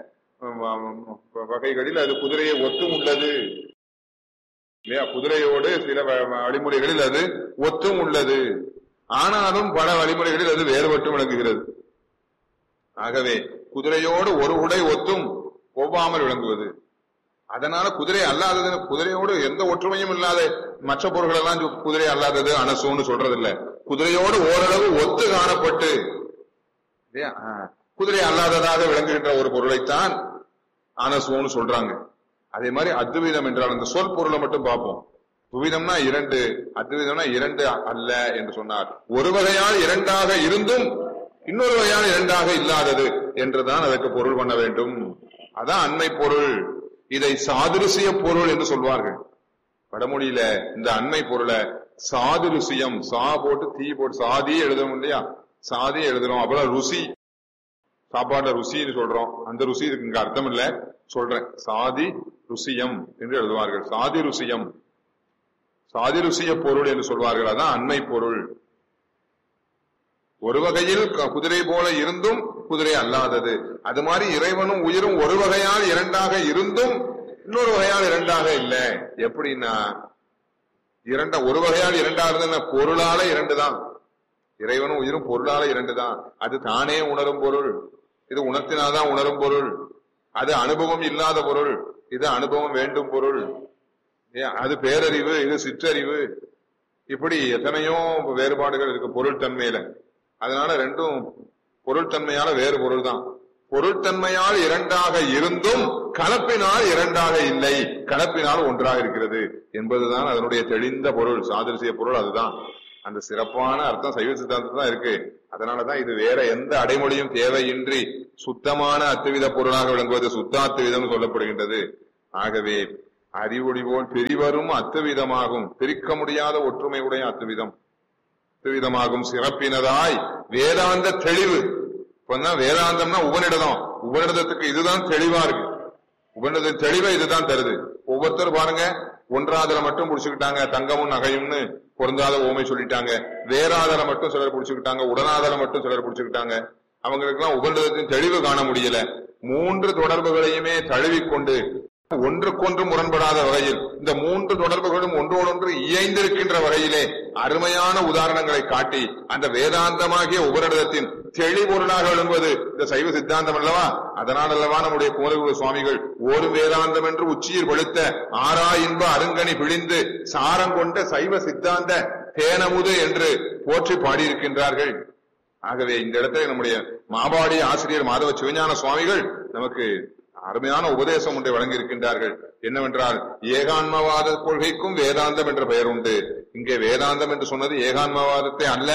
வகைகளில் அது குதிரையை ஒத்தும் உள்ளது இல்லையா? குதிரையோடு சில வழிமுறைகளில் அது ஒத்தும் உள்ளது, ஆனாலும் பல வழிமுறைகளில் அது வேறுபட்டு விளங்குகிறது. ஆகவே குதிரையோடு ஒரு உடை ஒத்தும் ஒவ்வாமல் விளங்குவது. அதனால குதிரை அல்லாதது, குதிரையோடு எந்த ஒற்றுமையும் இல்லாத மற்ற பொருள்கள் எல்லாம் குதிரை அல்லாதது அனசுன்னு சொல்றதில்லை. குதிரையோடு ஓரளவு ஒத்து காணப்பட்டு குதிரை அல்லாததாக விளங்குகின்ற ஒரு பொருளைத்தான் அனசுன்னு சொல்றாங்க. அதே மாதிரி அத்விதம் என்றால் அந்த சொல் பொருளை மட்டும் பார்ப்போம். துவிதம்னா 2, அத்விதம்னா 2 அல்ல என்று சொன்னார். ஒரு வகையால் 2ஆக இருந்தும் இன்னொரு வகையால் 2ஆக இல்லாதது என்றுதான் அதற்கு பொருள் பண்ண வேண்டும். அதான் அண்மை பொருள். இதை சாதுருசிய பொருள் என்று சொல்வார்கள். வடமொழியில இந்த அண்மை பொருளை சாதுருசியம், சா போட்டு தீ போட்டு சாதி எழுதணும் இல்லையா? சாதி எழுதுறோம். அப்புறம் ருசி, சாப்பாடுல ருசின்னு சொல்றோம். அந்த ருசி இதுக்கு இங்க அர்த்தம் இல்ல சொல்றேன். சாதி ருசியம் என்று எழுதுவார்கள். சாதி ருசியம், சாதி ருசிய பொருள் என்று சொல்வார்கள். அதான் அண்மை பொருள். ஒரு வகையில் குதிரை போல இருந்தும் குதிரை அல்லாதது. அது மாதிரி இறைவனும் உயிரும் ஒரு வகையால் 2ஆக இருந்தும் இன்னொரு வகையால் 2ஆக இல்லை. எப்படின்னா ஒரு வகையால் 2ஆக இருந்த பொருளால 2 தான். இறைவனும் உயிரும் பொருளால 2 தான். அது தானே உணரும் பொருள், இது உணர்த்தினாதான் உணரும் பொருள். அது அனுபவம் இல்லாத பொருள், இது அனுபவம் வேண்டும் பொருள். அது பேரறிவு, இது சிற்றறிவு. இப்படி எத்தனையோ வேறுபாடுகள் இருக்கு பொருள் தன்மையில. அதனால ரெண்டும் பொருள் தன்மையால வேறு பொருள் தான். பொருள் தன்மையால் 2ஆக இருந்தும் கலப்பினால் 2ஆக இல்லை, கலப்பினால் ஒன்றாக இருக்கிறது என்பதுதான் அதனுடைய தெளிந்த பொருள், சாதிருசிய பொருள். அதுதான் அந்த சிறப்பான அர்த்தம் சைவ சித்தாந்தத்தில் தான் இருக்கு. அதனாலதான் இது வேற எந்த அடைமொழியும் தேவையின்றி சுத்தமான அத்துவித பொருளாக விளங்குவது சுத்தாத்துவிதம் சொல்லப்படுகின்றது. ஆகவே அறிவொளி போல் பிரிவரும் அத்துவிதமாகும், பிரிக்க முடியாத ஒற்றுமை உடைய அத்துவிதமாகும் சிறப்பினதாய் வேதாந்த தெளிவு. இப்ப வேதாந்தம்னா உபநிடதத்துக்கு இதுதான் தெளிவா இருக்கு. உபநிடத தெளிவை இதுதான் தருது. ஒவ்வொருத்தரும் பாருங்க, ஒன்றாதல மட்டும் புடிச்சுக்கிட்டாங்க, தங்கமும் நகையும்னு பொருந்தாத ஓமை சொல்லிட்டாங்க. வேறாதல மட்டும் சிலர் புடிச்சுக்கிட்டாங்க, உடனாதல மட்டும் சிலர் புடிச்சுக்கிட்டாங்க. அவங்களுக்கு எல்லாம் உபநிடதத்தின் தெளிவு காண முடியல. மூன்று தொடர்புகளையுமே தழுவிக்கொண்டு ஒன்றுக்கொன்று முரண்படாத வகையில் இந்த மூன்று தொடர்புகளும் ஒன்றோடொன்று இயைந்திருக்கின்ற வகையிலே அருமையான உதாரணங்களை காட்டி அந்த வேதாந்தமாகிய உபநிடதத்தின் தெளிபொருளாக விளங்குவது இந்த சைவ சித்தாந்தம் அல்லவா. அதனால் அல்லவா நம்முடைய குமரகுரு சுவாமிகள் ஓரும் வேதாந்தம் என்று உச்சியில் வெளுத்த ஆறா இன்ப அருங்கனி பிழிந்து சாரம் கொண்ட சைவ சித்தாந்த தேனமுது என்று போற்றி பாடியிருக்கின்றார்கள். ஆகவே இந்த இடத்துல நம்முடைய மாபாடி ஆசிரியர் மாதவ சிவஞான சுவாமிகள் நமக்கு அருமையான உபதேசம் ஒன்றை வழங்கி இருக்கின்றார்கள். என்னவென்றால், ஏகான்மவாத கொள்கைக்கும் வேதாந்தம் என்ற பெயர் உண்டு. இங்கே வேதாந்தம் என்று சொன்னது ஏகான்மவாதத்தை அல்ல,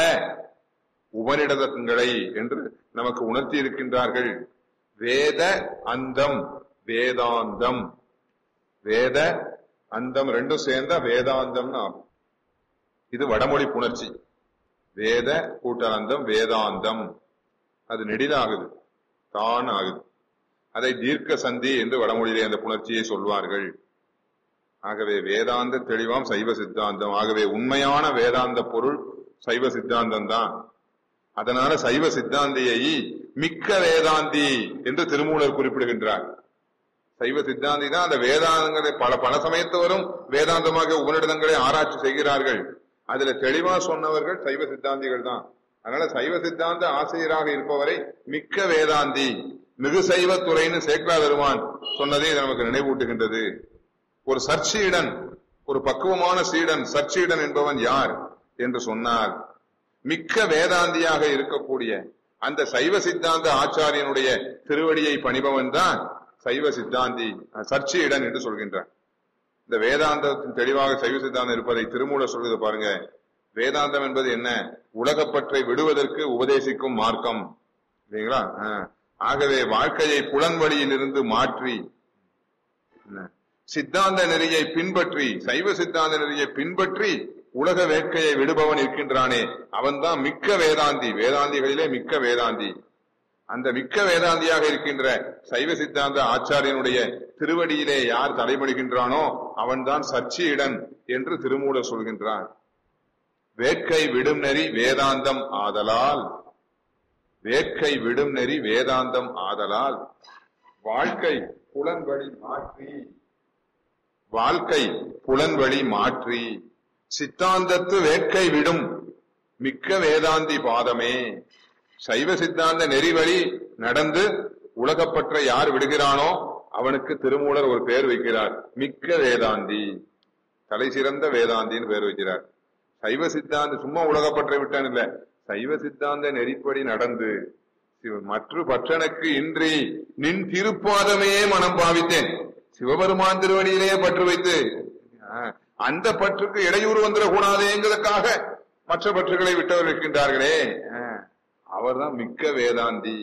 உபநிடதங்களை என்று நமக்கு உணர்த்தி இருக்கின்றார்கள். வேத அந்தம் வேதாந்தம், வேத அந்தம் ரெண்டும் சேர்ந்த வேதாந்தம் ஆகும். இது வடமொழி புணர்ச்சி. வேத கூட்டலந்தம் வேதாந்தம், அது நெடிலாகுது, தான் ஆகுது. அதை தீர்க்க சந்தி என்று வடமொழியிலே அந்த புணர்ச்சியை சொல்வார்கள். ஆகவே வேதாந்த தெளிவாம் சைவ சித்தாந்தம். ஆகவே உண்மையான வேதாந்த பொருள் சைவ சித்தாந்தம் தான். அதனால சைவ சித்தாந்தியை மிக்க வேதாந்தி என்று திருமூலர் குறிப்பிடுகின்றார். சைவ சித்தாந்தி தான் அந்த வேதாந்தங்களை பல சமயத்தவரும் வேதாந்தமாக உபநிடதங்களை ஆராய்ச்சி செய்கிறார்கள். அதுல தெளிவா சொன்னவர்கள் சைவ சித்தாந்திகள் தான். அதனால சைவ சித்தாந்த ஆசிரியராக இருப்பவரை மிக்க வேதாந்தி, மிகு சைவ துறைன்னு சேக்கலா பெருமான் சொன்னதே நமக்கு நினைவூட்டுகின்றது. ஒரு சர்ச்சீடன், ஒரு பக்குவமான சீடன், சர்ச்சீடன் என்பவன் யார் என்று சொன்னார், மிக்க வேதாந்தியாக இருக்கக்கூடிய அந்த சைவ சித்தாந்த ஆச்சாரியனுடைய திருவடியை பணிபவன் தான் சைவ சித்தாந்தி, சர்ச்சீடன் என்று சொல்கின்றார். இந்த வேதாந்தத்தின் தெளிவாக சைவ சித்தாந்தம் இருப்பதை திருமூலர் சொல்வது பாருங்க. வேதாந்தம் என்பது என்ன? உலகப்பற்றை விடுவதற்கு உபதேசிக்கும் மார்க்கம், இல்லைங்களா? ஆகவே வாழ்க்கையை புலன்வழியில் இருந்து மாற்றி சித்தாந்த நெறியை பின்பற்றி, சைவ சித்தாந்த நெறியை பின்பற்றி உலக வேட்கையை விடுபவன் இருக்கின்றானே, அவன்தான் மிக்க வேதாந்தி, வேதாந்திகளிலே மிக்க வேதாந்தி. அந்த மிக்க வேதாந்தியாக இருக்கின்ற சைவ சித்தாந்த ஆச்சாரியனுடைய திருவடியிலே யார் தலைபடுகின்றானோ அவன்தான் சர்ச்சீடன் என்று திருமூலர் சொல்கின்றார். வேட்கை விடும் நெறி வேதாந்தம் ஆதலால், வேட்கை விடும் நெறி வேதாந்தம் ஆதலால் வாழ்க்கை புலன்வழி மாற்றி, வாழ்க்கை புலன்வழி மாற்றி சித்தாந்தத்து வேட்கை விடும் மிக்க வேதாந்தி பாதமே. சைவ சித்தாந்த நெறிவழி நடந்து உலகப்பற்றை யார் விடுகிறானோ அவனுக்கு திருமூலர் ஒரு பேர் வைக்கிறார், மிக்க வேதாந்தி, தலை சிறந்த வேதாந்தின்னு பேர் வைக்கிறார். சைவ சித்தாந்த சும்மா உலகப்பற்றை விட்டான் இல்ல, சைவ சித்தாந்த நெறிப்படி நடந்து மற்ற பற்றனுக்கு இன்றி நின் திருப்பாதமே மனம் பாவித்தேன், சிவபெருமான் திருவடியிலேயே பற்று வைத்து அந்த பற்றுக்கு இடையூறு வந்துடக்கூடாதேங்கிறதுக்காக மற்ற பற்றுகளை விட்டவர் இருக்கின்றார்களே, அவர்தான் மிக்க வேதாந்தி.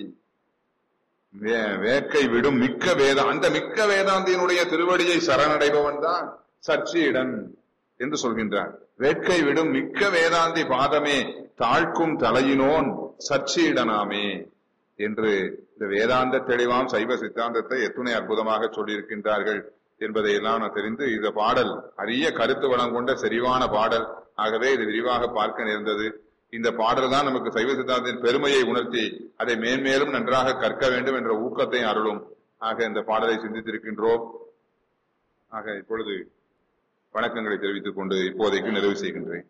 வேட்கை விடும் மிக்க அந்த மிக்க வேதாந்தியினுடைய திருவடியை சரணடைபவன் தான் சர்ச்சீடன் என்று சொல்கின்றார். வேட்கை விடும் மிக்க வேதாந்தி பாதமே தாழ்க்கும் தலையினோன் சர்ச்சீடனாமே என்று இந்த வேதாந்த தெளிவாம் சைவ சித்தாந்தத்தை எத்துணை அற்புதமாக சொல்லியிருக்கின்றார்கள் என்பதை எல்லாம் நான் தெரிந்து, இந்த பாடல் அரிய கருத்து வளம் கொண்ட செறிவான பாடல். ஆகவே இது விரிவாக பார்க்க நேர்ந்தது. இந்த பாடல் தான் நமக்கு சைவ சித்தாந்தத்தின் பெருமையை உணர்த்தி அதை மேன்மேலும் நன்றாக கற்க வேண்டும் என்ற ஊக்கத்தை அருளும். ஆக இந்த பாடலை சிந்தித்திருக்கின்றோம். ஆக இப்பொழுது வணக்கங்களை தெரிவித்துக் கொண்டு இப்போதைக்கு நிறைவு செய்கின்றேன்.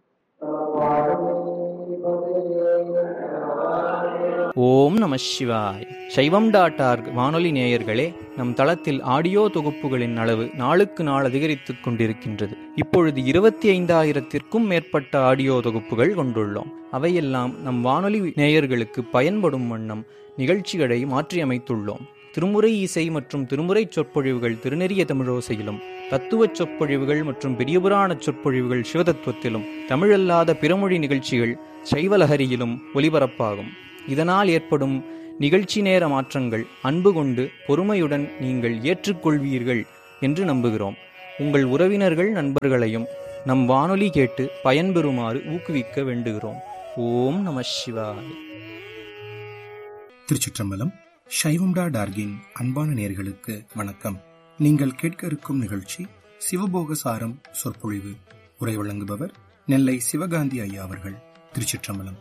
ஓம் நம சிவாய். சைவம்.org வானொலி நேயர்களே, நம் தளத்தில் ஆடியோ தொகுப்புகளின் அளவு நாளுக்கு நாள் அதிகரித்துக் கொண்டிருக்கின்றது. இப்பொழுது 25,000-த்திற்கும் மேற்பட்ட ஆடியோ தொகுப்புகள் கொண்டுள்ளோம். அவையெல்லாம் நம் வானொலி நேயர்களுக்கு பயன்படும் வண்ணம் நிகழ்ச்சிகளை மாற்றியமைத்துள்ளோம். திருமுறை இசை மற்றும் திருமுறை சொற்பொழிவுகள் திருநெறிய தமிழோசையிலும், தத்துவச் சொற்பொழிவுகள் மற்றும் பெரியபுராண சொற்பொழிவுகள் சிவதத்துவத்திலும், தமிழல்லாத பிறமொழி நிகழ்ச்சிகள் சைவலஹரியிலும் ஒலிபரப்பாகும். இதனால் ஏற்படும் நிகழ்ச்சி நேர மாற்றங்கள் அன்பு கொண்டு பொறுமையுடன் நீங்கள் ஏற்றுக்கொள்வீர்கள் என்று நம்புகிறோம். உங்கள் உறவினர்கள் நண்பர்களையும் நம் வானொலி கேட்டு பயன்பெறுமாறு ஊக்குவிக்க வேண்டுகிறோம். ஓம் நம சிவாய. திருச்சிற்றம்பலம். சைவம்.org-இன் அன்பான நேயர்களுக்கு வணக்கம். நீங்கள் கேட்க இருக்கும் நிகழ்ச்சி சிவபோகசாரம் சொற்பொழிவு. உரை வழங்குபவர் நெல்லை சிவகாந்தி ஐயா அவர்கள். திருச்சிற்றம்பலம்.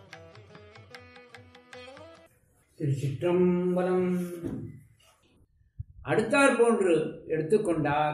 திருச்சிற்றம்பலம். அடுத்தாற் போன்று எடுத்துக்கொண்டால்,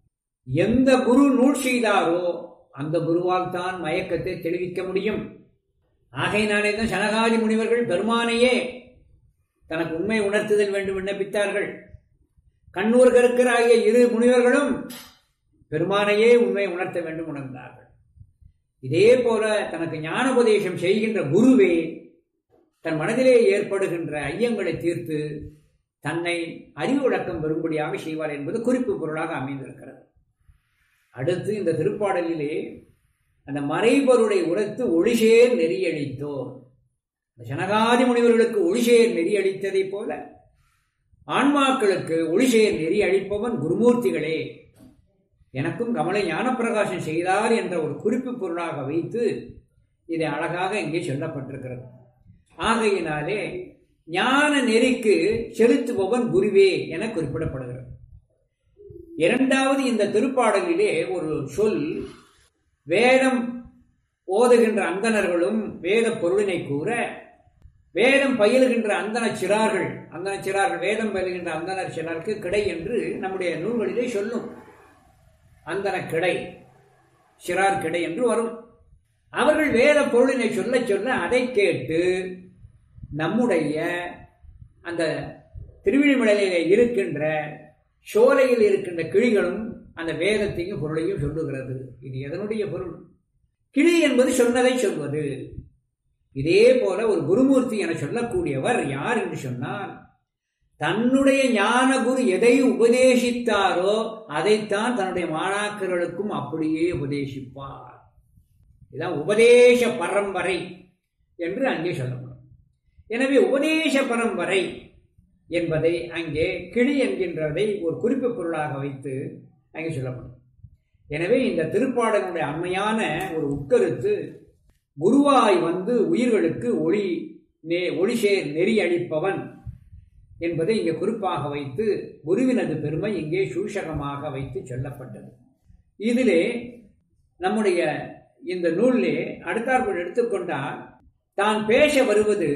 எந்த குரு நூல் செய்தாரோ அந்த குருவால் தான் மயக்கத்தை தெளிவிக்க முடியும். ஆகையினாலே தான் சனகாதி முனிவர்கள் பெருமானையே தனக்கு உண்மை உணர்த்துதல் வேண்டும் விண்ணப்பித்தார்கள். கண்ணூர் கருக்கராகிய இரு முனிவர்களும் பெருமானையே உண்மை உணர்த்த வேண்டும் உணர்ந்தார்கள். இதே போல தனக்கு ஞானோபதேசம் செய்கின்ற குருவே தன் மனதிலே ஏற்படுகின்ற ஐயங்களை தீர்த்து தன்னை அறிவு விளக்கம் பெறும்படியாக செய்வார் என்பது குறிப்பு பொருளாக அமைந்திருக்கிறது. அடுத்து இந்த திருப்பாடலிலே அந்த மறைபொருளை உரைத்து ஒளிசேர் நெறியளித்தோர். சனகாதி முனிவர்களுக்கு ஒளிசேர் நெறியளித்ததை போல ஆன்மாக்களுக்கு ஒளிசேர் நெறி அளிப்பவன் குருமூர்த்திகளே, எனக்கும் கமலை ஞானப்பிரகாசம் செய்தார் என்ற ஒரு குறிப்பு பொருளாக வைத்து இதை அழகாக இங்கே சொல்லப்பட்டிருக்கிறது. ஆகையினாலே ஞான நெறிக்கு செலுத்துபவன் குருவே என குறிப்பிடப்படுகிறது. இரண்டாவது, இந்த திருப்பாடலிலே ஒரு சொல், வேதம் ஓதுகின்ற அந்தணர்களும் வேத பொருளினை கூற, வேதம் பயிலுகின்ற அந்தன சிறார்கள் வேதம் பயிலுகின்ற அந்தனர் சிறாருக்கு கிடை என்று நம்முடைய நூல்களிலே சொல்லும். அந்தன கிடை, சிறார் கிடை என்று வரும். அவர்கள் வேத பொருளினை சொல்ல சொல்ல அதை கேட்டு நம்முடைய அந்த திருவிழிமலையிலே இருக்கின்ற சோலையில் இருக்கின்ற கிளிகளும் அந்த வேதத்தையும் பொருளையும் சொல்லுகிறது. இது எதனுடைய பொருள்? கிளி என்பது சொன்னதை சொல்வது. இதே போல ஒரு குருமூர்த்தி என சொல்லக்கூடியவர் யார் என்று சொன்னால், தன்னுடைய ஞான குரு எதை உபதேசித்தாரோ அதைத்தான் தன்னுடைய மாணாக்கர்களுக்கும் அப்படியே உபதேசிப்பார். இதுதான் உபதேச பரம்பரை என்று அங்கே சொல்லப்படும். எனவே உபதேச பரம்பரை என்பதை அங்கே கிளி என்கின்றதை ஒரு குறிப்பு பொருளாக வைத்து அங்கே சொல்லப்படும். எனவே இந்த திருப்பாடலுடைய அண்மையான ஒரு உட்கருத்து, குருவாய் வந்து உயிர்களுக்கு ஒளிசேர் நெறி அளிப்பவன் என்பதை இங்கே குறிப்பாக வைத்து குருவினது பெருமை இங்கே சூஷகமாக வைத்து சொல்லப்பட்டது. இதிலே நம்முடைய இந்த நூலிலே அடுத்தாற்போல் எடுத்துக்கொண்டால், தான் பேச வருவது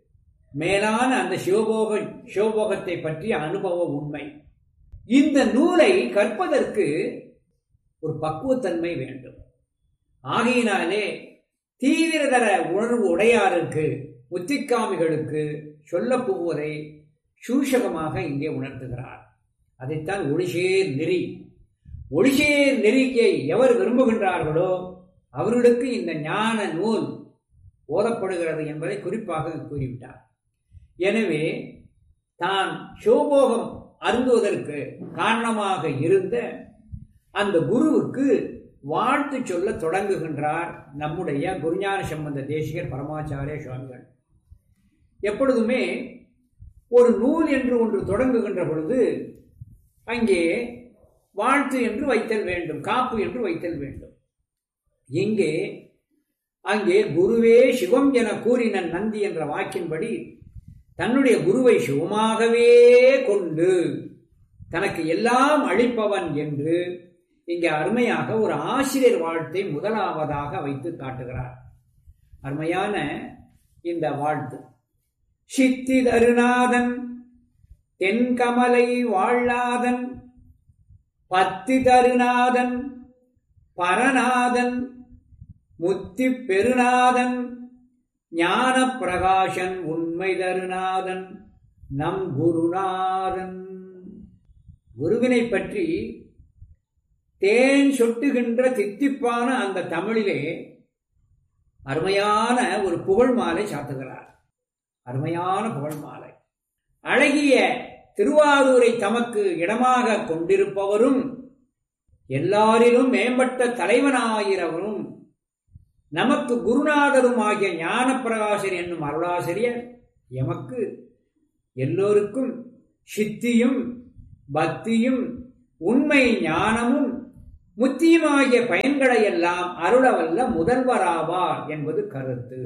மேலான அந்த சிவபோகத்தை பற்றிய அனுபவ உண்மை. இந்த நூலை கற்பதற்கு ஒரு பக்குவத்தன்மை வேண்டும். ஆகையினாலே தீவிரதர உணர்வு உடையாருக்கு, முத்திக்காமிகளுக்கு சொல்ல போவதை சூஷகமாக இங்கே உணர்த்துகிறார். அதைத்தான் ஒளிசேர் நெறி. ஒளிசேர் நெறியை எவர் விரும்புகின்றார்களோ அவர்களுக்கு இந்த ஞான நூல் ஓதப்படுகிறது என்பதை குறிப்பாக கூறிவிட்டார். எனவே தான் சிவபோகம் அருந்துவதற்கு காரணமாக இருந்த அந்த குருவுக்கு வாழ்த்து சொல்ல தொடங்குகின்றார் நம்முடைய குருஞான சம்பந்த தேசிகர் பரமாச்சாரிய சுவாமிகள். எப்பொழுதுமே ஒரு நூல் என்று ஒன்று தொடங்குகின்ற பொழுது அங்கே வாழ்த்து என்று வைத்தல் வேண்டும், காப்பு என்று வைத்தல் வேண்டும். அங்கே குருவே சிவம் என கூறின நந்தி என்ற வாக்கின்படி தன்னுடைய குருவை சிவமாகவே கொண்டு தனக்கு எல்லாம் அளிப்பவன் என்று இங்கே அருமையாக ஒரு ஆசிரியர் வாழ்த்தை முதலாவதாக வைத்து காட்டுகிறார். அருமையான இந்த வாழ்த்து, சித்தி தருநாதன் தென்கமலை வாழாதன் பத்தி தருநாதன் பரநாதன் முத்தி பெருநாதன் ஞான பிரகாசன் உண்மை தருநாதன் நம் குருநாதன். குருவினை பற்றி தேன் சொட்டுகின்ற தித்திப்பான அந்த தமிழிலே அருமையான ஒரு புகழ் மாலை சாத்துகிறார். அருமையான புகழ் மாலை, அழகிய திருவாரூரை தமக்கு இடமாக கொண்டிருப்பவரும் எல்லாரிலும் மேம்பட்ட தலைவனாகிறவரும் நமக்கு குருநாதரும் ஆகிய ஞானப்பிரகாசர் என்னும் அருளாசிரியர் எமக்கு எல்லோருக்கும் சித்தியும் பக்தியும் உண்மை ஞானமும் முத்தியுமாகிய பயன்களை எல்லாம் அருளவல்ல முதல்வராவார் என்பது கருத்து.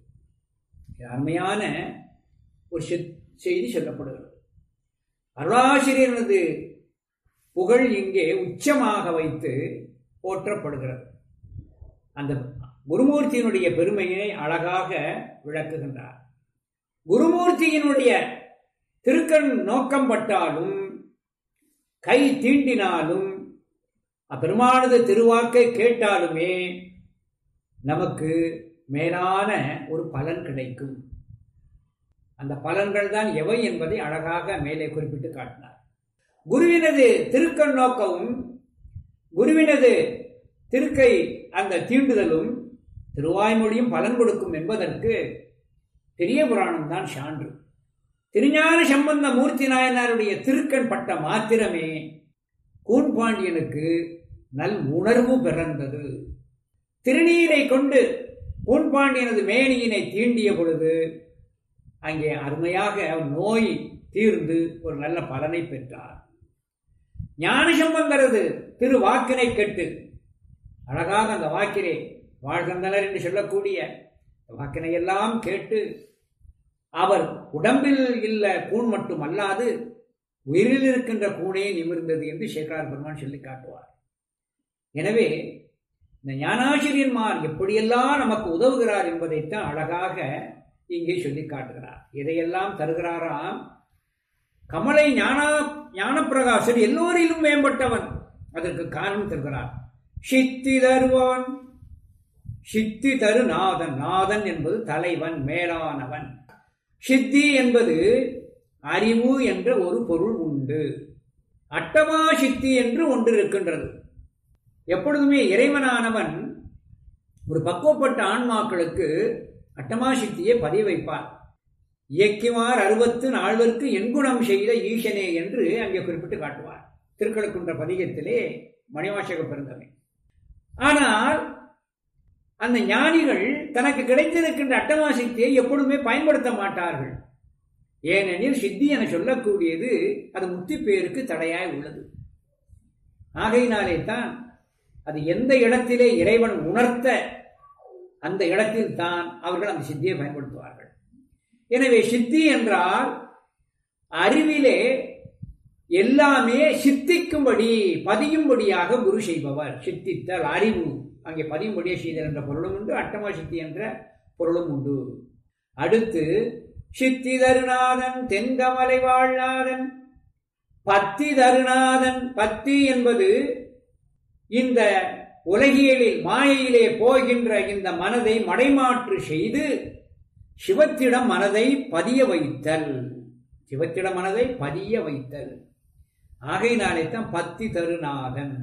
அருமையான ஒரு செய்தி சொல்லப்படுகிறது. அருளாசிரியரது புகழ் இங்கே உச்சமாக வைத்து போற்றப்படுகிறது. அந்த குருமூர்த்தியினுடைய பெருமையை அழகாக விளக்குகின்றார். குருமூர்த்தியினுடைய திருக்கண் நோக்கம் பட்டாலும் கை தீண்டினாலும் அப்பெருமானது திருவாக்கை கேட்டாலுமே நமக்கு மேலான ஒரு பலன் கிடைக்கும். அந்த பலன்கள் தான் எவை என்பதை அழகாக மேலே குறிப்பிட்டு காட்டினார். குருவினது திருக்கண் நோக்கமும் குருவினது திருக்கை அந்த தீண்டுதலும் திருவாய்மொழியும் பலன் கொடுக்கும் என்பதற்கு பெரிய புராணம் தான் சான்று. திருஞான சம்பந்த மூர்த்தி நாயனாருடைய திருக்கண் பட்ட மாத்திரமே கூன்பாண்டியனுக்கு நல் உணர்வு பிறந்தது. திருநீரை கொண்டு கூன்பாண்டியனது மேனியினை தீண்டிய பொழுது அங்கே அருமையாக நோய் தீர்ந்து ஒரு நல்ல பலனை பெற்றார். ஞானசம்பந்தரது திரு வாக்கினை கேட்டு அழகாக அந்த வாக்கினை வாழ்கின்றனர் என்று சொல்லக்கூடிய வாக்கினை எல்லாம் கேட்டு அவர் உடம்பில் இல்ல கூண் மட்டும் அல்லாது உயிரில் இருக்கின்ற கூணே நிமிர்ந்தது என்று சேக்கரார் பெருமான் சொல்லி காட்டுவார். எனவே இந்த ஞானாசிரியன்மார் எப்படியெல்லாம் நமக்கு உதவுகிறார் என்பதைத்தான் அழகாக இங்கே சொல்லி காட்டுகிறார். இதையெல்லாம் தருகிறாராம். கமலை ஞானப்பிரகாசர் எல்லோரிலும் மேம்பட்டவன். அதற்கு காரணம் தருகிறார். சித்தி தருவான், சித்தி தரு நாதன். நாதன் என்பது தலைவன், மேலானவன். சித்தி என்பது அறிவு என்ற ஒரு பொருள் உண்டு. அட்டமா சித்தி என்று ஒன்று இருக்கின்றது. எப்பொழுதுமே இறைவனானவன் ஒரு பக்குவப்பட்ட ஆன்மாக்களுக்கு அட்டமா சித்தியை பதிய வைப்பார். இயக்கிமார் 64 எண்குணம் செய்த ஈசனே என்று அங்கே குறிப்பிட்டு காட்டுவார். திருக்கழுக்குன்ற பதிகத்திலே மணிவாசக பெருந்தமை. ஆனால் அந்த ஞானிகள் தனக்கு கிடைத்திருக்கின்ற அட்டமா சித்தியை எப்பொழுதுமே பயன்படுத்த மாட்டார்கள். ஏனெனில் சித்தி என சொல்லக்கூடியது அது முக்தி பேருக்கு தடையாய் உள்ளது. ஆகையினாலே தான் அது எந்த இடத்திலே இறைவன் உணர்த்த அந்த இடத்தில் தான் அவர்கள் அந்த சித்தியை பயன்படுத்துவார்கள். எனவே சித்தி என்றால் அறிவிலே எல்லாமே சித்திக்கும்படி பதியும்படியாக குரு செய்பவர். சித்தித்தல் அறிவு அங்கே பதியும்படியே செய்தல் என்ற பொருளும் உண்டு, அட்டமா சித்தி என்ற பொருளும் உண்டு. அடுத்து சித்தி தருநாதன் தென்கமலை வாழ்நாதன் பத்தி தருநாதன். பத்தி என்பது இந்த உலகியலில் மாயையிலே போகின்ற இந்த மனதை மடைமாற்று செய்து சிவத்திடம் மனதை பதிய வைத்தல். சிவத்திடம் மனதை பதிய வைத்தல். ஆகையினாலே தான் பத்தி தருநாதன்.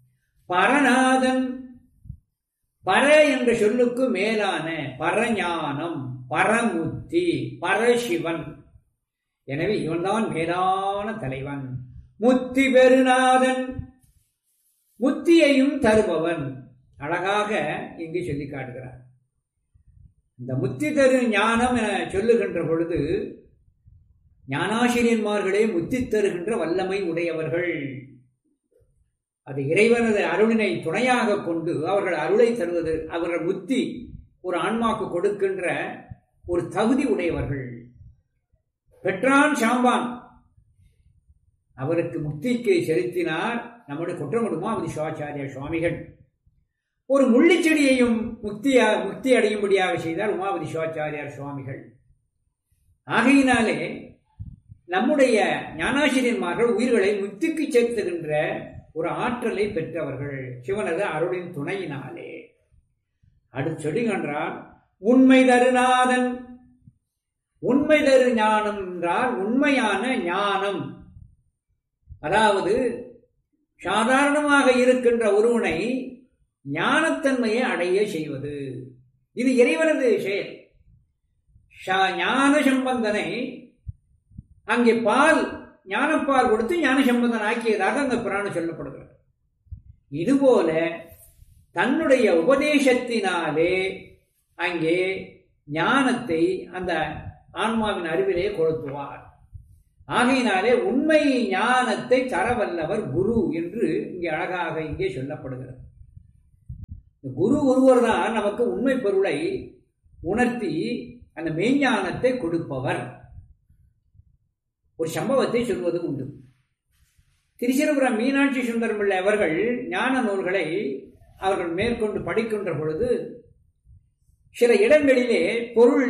பரநாதன். பர என்ற சொல்லுக்கு மேலான பரஞானம், பரமுத்தி, பரசிவன். எனவே இவன்தான் மேலான தலைவன். முத்தி பெருநாதன். முத்தியையும் தருபவன். அழகாக இங்கு சொல்லி காட்டுகிறார். இந்த முத்தி தரு ஞானம் என சொல்லுகின்ற பொழுது ஞானாசிரியன்மார்களே முத்தி தருகின்ற வல்லமை உடையவர்கள். அது இறைவனது அருளினை துணையாக கொண்டு அவர்கள் அருளை தருவது, அவர்கள் முத்தி ஒரு ஆன்மாக்கு கொடுக்கின்ற ஒரு தகுதி உடையவர்கள். பெற்றான் சாம்பான் அவருக்கு முக்திக்கு செலுத்தினார் நம்முடைய குற்றமுடுமா சிவாச்சாரிய சுவாமிகள். ஒரு முள்ளிச்செடியையும் முக்தி அடையும்படியாக செய்தார் உமாபதி சிவாச்சாரியார் சுவாமிகள். ஆகையினாலே நம்முடைய ஞானாசிரியன்மார்கள் உயிர்களை முக்திக்கு சேர்த்துகின்ற ஒரு ஆற்றலை பெற்றவர்கள் சிவனது அருளின் துணையினாலே. அடுத்து சொல்லுகின்றார் உண்மை தருநாதன். உண்மை தரு ஞானம் என்றால் உண்மையான ஞானம். அதாவது சாதாரணமாக இருக்கின்ற ஒருவனை ஞானத்தன்மையை அடைய செய்வது. இது இறைவனது செயல். ஞான சம்பந்தனை அங்கே பால் ஞானப்பால் கொடுத்து ஞானசம்பந்தன் ஆக்கியதாக அந்த புராணம் சொல்லப்படுகிறது. இதுபோல தன்னுடைய உபதேசத்தினாலே அங்கே ஞானத்தை அந்த ஆன்மாவின் அறிவிலே கொளுத்துவார். ஆகையினாலே உண்மை ஞானத்தை தரவல்லவர் குரு என்று இங்கே அழகாக இங்கே சொல்லப்படுகிறது. குரு ஒருவர் தான் நமக்கு உண்மை பொருளை உணர்த்தி அந்த மெய்ஞானத்தை கொடுப்பவர். ஒரு சம்பவத்தை சொல்வது உண்டு. திருச்சிரபுரம் மீனாட்சி சுந்தரம் பிள்ளை அவர்கள் ஞான நூல்களை அவர்கள் மேற்கொண்டு படிக்கின்ற பொழுது சில இடங்களிலே பொருள்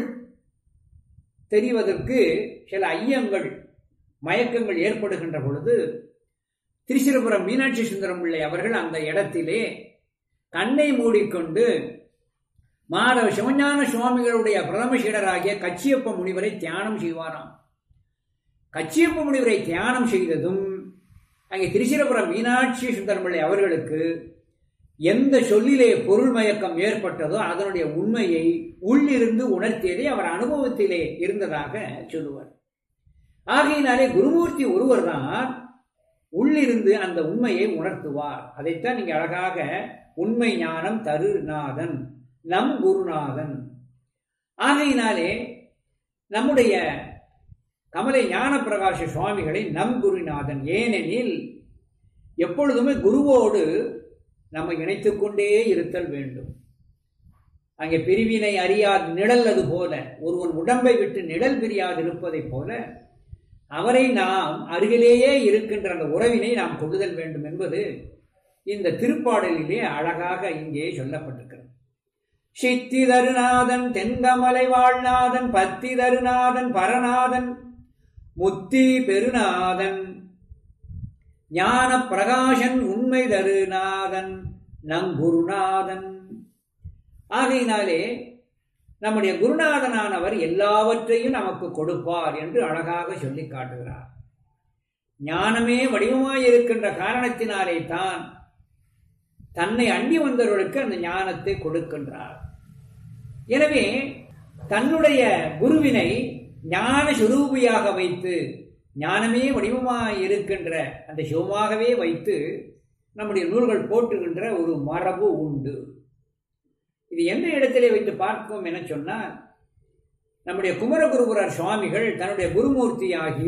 தெரிவதற்கு சில ஐயங்கள் மயக்கங்கள் ஏற்படுகின்ற பொழுது திருச்சிரபுரம் மீனாட்சி சுந்தரம் பிள்ளை அவர்கள் அந்த இடத்திலே கண்ணை மூடிக்கொண்டு மாதவ சிவஞான சுவாமிகளுடைய பிரதம சீடராகிய கச்சியப்ப முனிவரை தியானம் செய்வாராம். கச்சியப்ப முனிவரை தியானம் செய்ததும் அங்கே திருச்சிரபுரம் மீனாட்சி சுந்தரம் பிள்ளை அவர்களுக்கு எந்த சொல்லிலே பொருள் மயக்கம் ஏற்பட்டதோ அதனுடைய உண்மையை உள்ளிருந்து உணர்த்தியதை அவர் அனுபவத்திலே இருந்ததாக சொல்லுவார். ஆகையினாலே குருமூர்த்தி ஒருவர் தான் உள்ளிருந்து அந்த உண்மையை உணர்த்துவார். அதைத்தான் நீங்க அழகாக உண்மை ஞானம் தருநாதன் நம் குருநாதன். ஆகையினாலே நம்முடைய கமலை ஞான பிரகாஷ சுவாமிகளை நம் குருநாதன். ஏனெனில் எப்பொழுதுமே குருவோடு நம்ம இணைத்துக் கொண்டே இருத்தல் வேண்டும். அங்கே பிரிவினை அறியாது நிழல் அது போல ஒருவன் உடம்பை விட்டு நிழல் பிரியாது இருப்பதை போல அவரை நாம் அருகிலேயே இருக்கின்ற அந்த உறவினை நாம் கொள்ளுதல் வேண்டும் என்பது இந்த திருப்பாடலிலே அழகாக இங்கே சொல்லப்பட்டிருக்கிறது. சித்தி தருநாதன் தென்கமலை வாழ்நாதன் பத்தி தருநாதன் பரநாதன் முத்தி பெருநாதன் ஞான பிரகாசன் உண்மை தருநாதன் நங்குருநாதன். ஆகையினாலே நம்முடைய குருநாதனானவர் எல்லாவற்றையும் நமக்கு கொடுப்பார் என்று அழகாக சொல்லி காட்டுகிறார். ஞானமே வடிவமாயிருக்கின்ற காரணத்தினாலே தான் தன்னை அண்டி வந்தவர்களுக்கு அந்த ஞானத்தை கொடுக்கின்றார். எனவே தன்னுடைய குருவினை ஞான சுரூபியாக வைத்து ஞானமே வடிவமாய் இருக்கின்ற அந்த சிவமாகவே வைத்து நம்முடைய நூல்கள் போட்டுகின்ற ஒரு மரபு உண்டு. இது எந்த இடத்திலே வைத்து பார்ப்போம் என சொன்னால் நம்முடைய குமரகுருபுரர் சுவாமிகள் தன்னுடைய குருமூர்த்தி ஆகிய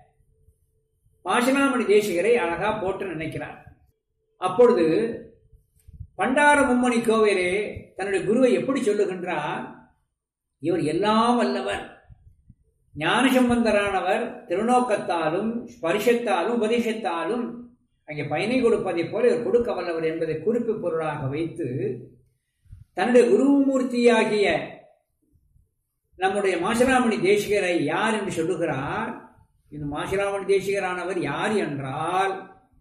பாசனாமணி தேசிகரை அழகா போட்டு நினைக்கிறார். அப்பொழுது பண்டார மும்மணி கோவிலே தன்னுடைய குருவை எப்படி சொல்லுகின்றார்? இவர் எல்லாம் வல்லவர், ஞானசம்பந்தரானவர் திருநோக்கத்தாலும் ஸ்பரிசத்தாலும் உபதேசத்தாலும் அங்கே பயனை கொடுப்பதை போல இவர் கொடுக்க வல்லவர் என்பதை குறிப்பு பொருளாக வைத்து தன்னுடைய குருமூர்த்தியாகிய நம்முடைய மாசிலாமணி தேசிகரை யார் என்று சொல்லுகிறார். இந்த மாசிலாமணி தேசிகரானவர் யார் என்றால்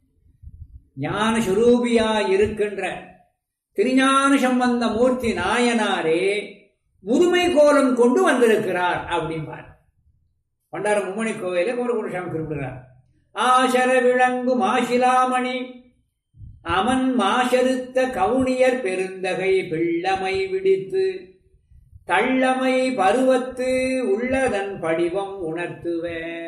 ஞான சுரூபியாய் இருக்கின்ற திருஞான சம்பந்த மூர்த்தி நாயனாரே முதுமை கோலம் கொண்டு வந்திருக்கிறார் அப்படின்பார். பண்டார மும்மணி கோவிலே குமரகுருசாமி குறிப்பிடுகிறார். ஆசர விளங்கு மாசிலாமணி அமன் மாசருத்த கவுனியர் பெருந்தகை பிள்ளமை விடித்து தள்ளமை பருவத்து உள்ளதன் படிவம் உணர்த்துவ.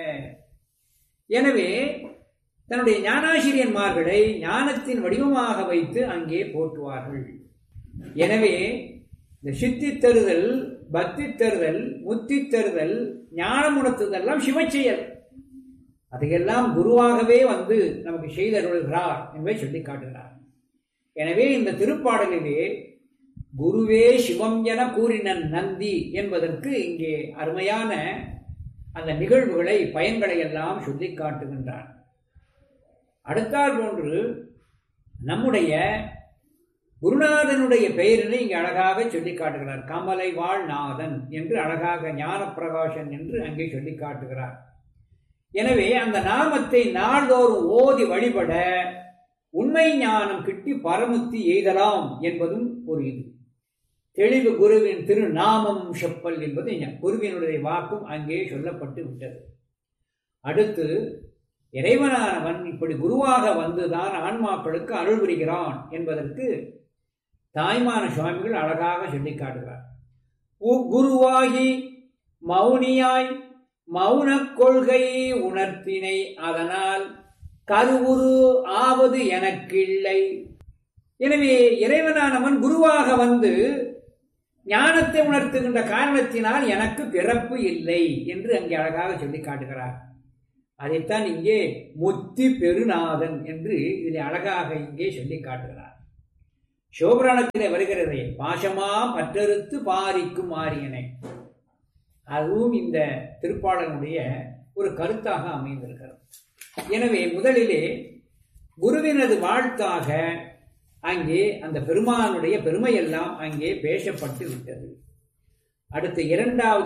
எனவே தன்னுடைய ஞானாசிரியன்மார்களை ஞானத்தின் வடிவமாக வைத்து அங்கே போற்றுவார்கள். எனவே இந்த சித்தி தருதல், பக்தி தருதல், முத்தி தருதல், ஞானம் உணர்த்துதெல்லாம் சிவச்செயல். அதையெல்லாம் குருவாகவே வந்து நமக்கு செய்தருள்கிறார் என்பதை சொல்லி காட்டுகிறார். எனவே இந்த திருப்பாடலிலே குருவே சிவம் என கூறின நந்தி என்பதற்கு இங்கே அருமையான அந்த நிகழ்வுகளை பயன்களை எல்லாம் சொல்லி காட்டுகின்றார். அடுத்தால் போன்று நம்முடைய குருநாதனுடைய பெயரினை இங்கே அழகாக சொல்லி காட்டுகிறார். கமலை வாழ்நாதன் என்று அழகாக ஞான பிரகாசன் என்று அங்கே சொல்லி காட்டுகிறார். எனவே அந்த நாமத்தை நாள்தோறும் ஓதி வழிபட உண்மை ஞானம் கிட்டி பரமுத்தி எய்தலாம் என்பதும் ஒரு இது. தெளிவு குருவின் திருநாமம் செப்பல் என்பது குருவினுடைய வாக்கும் அங்கே சொல்லப்பட்டு விட்டது. அடுத்து இறைவனானவன் இப்படி குருவாக வந்துதான் ஆன்மாக்களுக்கு அருள் புரிகிறான் என்பதற்கு தாய்மான சுவாமிகள் அழகாக சொல்லி காட்டுகிறார். குருவாகி மௌனியாய் மௌனக் கொள்கை உணர்த்தினை, அதனால் கருவுரு ஆவது எனக்கில்லை. எனவே இறைவனானவன் குருவாக வந்து ஞானத்தை உணர்த்துகின்ற காரணத்தினால் எனக்கு பிறப்பு இல்லை என்று அங்கே அழகாக சொல்லி காட்டுகிறார். அதைத்தான் இங்கே முத்தி பெருநாதன் என்று இதில் அழகாக இங்கே சொல்லி காட்டுகிறார். சிவபுராணத்திலே வருகிறதே, பாசமா பற்றறுத்து பாரிக்கும் ஆரியனை, அதுவும் இந்த திருப்பாடலுடைய ஒரு கருத்தாக அமைந்திருக்கிறது. எனவே முதலிலே குருவினது வாழ்த்தாக அங்கே அந்த பெருமானுடைய பெருமையெல்லாம் அங்கே பேசப்பட்டு விட்டது. அடுத்த இரண்டாவது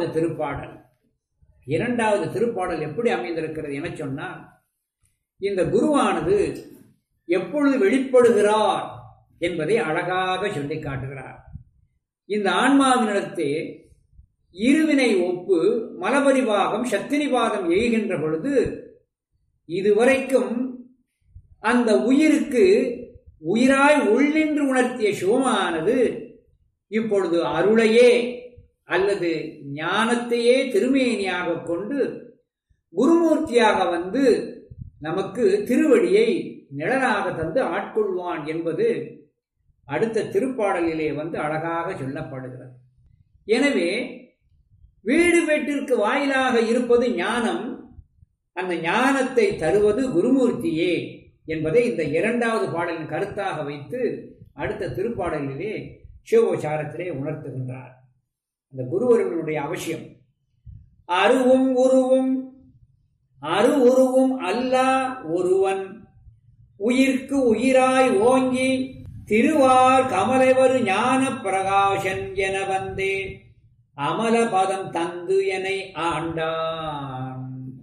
திருப்பாடல் எப்படி அமைந்திருக்கிறது என சொன்னால், இந்த குருவானது எப்பொழுது வெளிப்படுகிறார் என்பதை அழகாக சொல்லி காட்டுகிறார். இந்த ஆன்மாவினிடத்தே இருவினை ஒப்பு மலபரிவாகம் சத்தினிவாதம் எய்கின்ற பொழுது இதுவரைக்கும் அந்த உயிருக்கு உயிராய் உள்ளின்று உணர்த்திய சிவமானது இப்பொழுது அருளையே அல்லது ஞானத்தையே திருமேனியாக கொண்டு குருமூர்த்தியாக வந்து நமக்கு திருவடியை நிழலாக தந்து ஆட்கொள்வான் என்பது அடுத்த திருப்பாடலிலே வந்து அழகாக சொல்லப்படுகிறது. எனவே வீடு வீட்டிற்கு வாயிலாக இருப்பது ஞானம், அந்த ஞானத்தை தருவது குருமூர்த்தியே என்பதை இந்த இரண்டாவது பாடலின் கருத்தாக வைத்து அடுத்த திருப்பாடலிலே சிவோச்சாரத்திலே உணர்த்துகின்றார். அந்த குருவருடைய அவசியம் அருவும் உருவும் அல்லா ஒருவன் உயிர்க்கு உயிராய் ஓங்கி திருவார் கமலைவரு ஞான பிரகாசன் என வந்தே அமலபதம் தந்து என ஆண்டான்.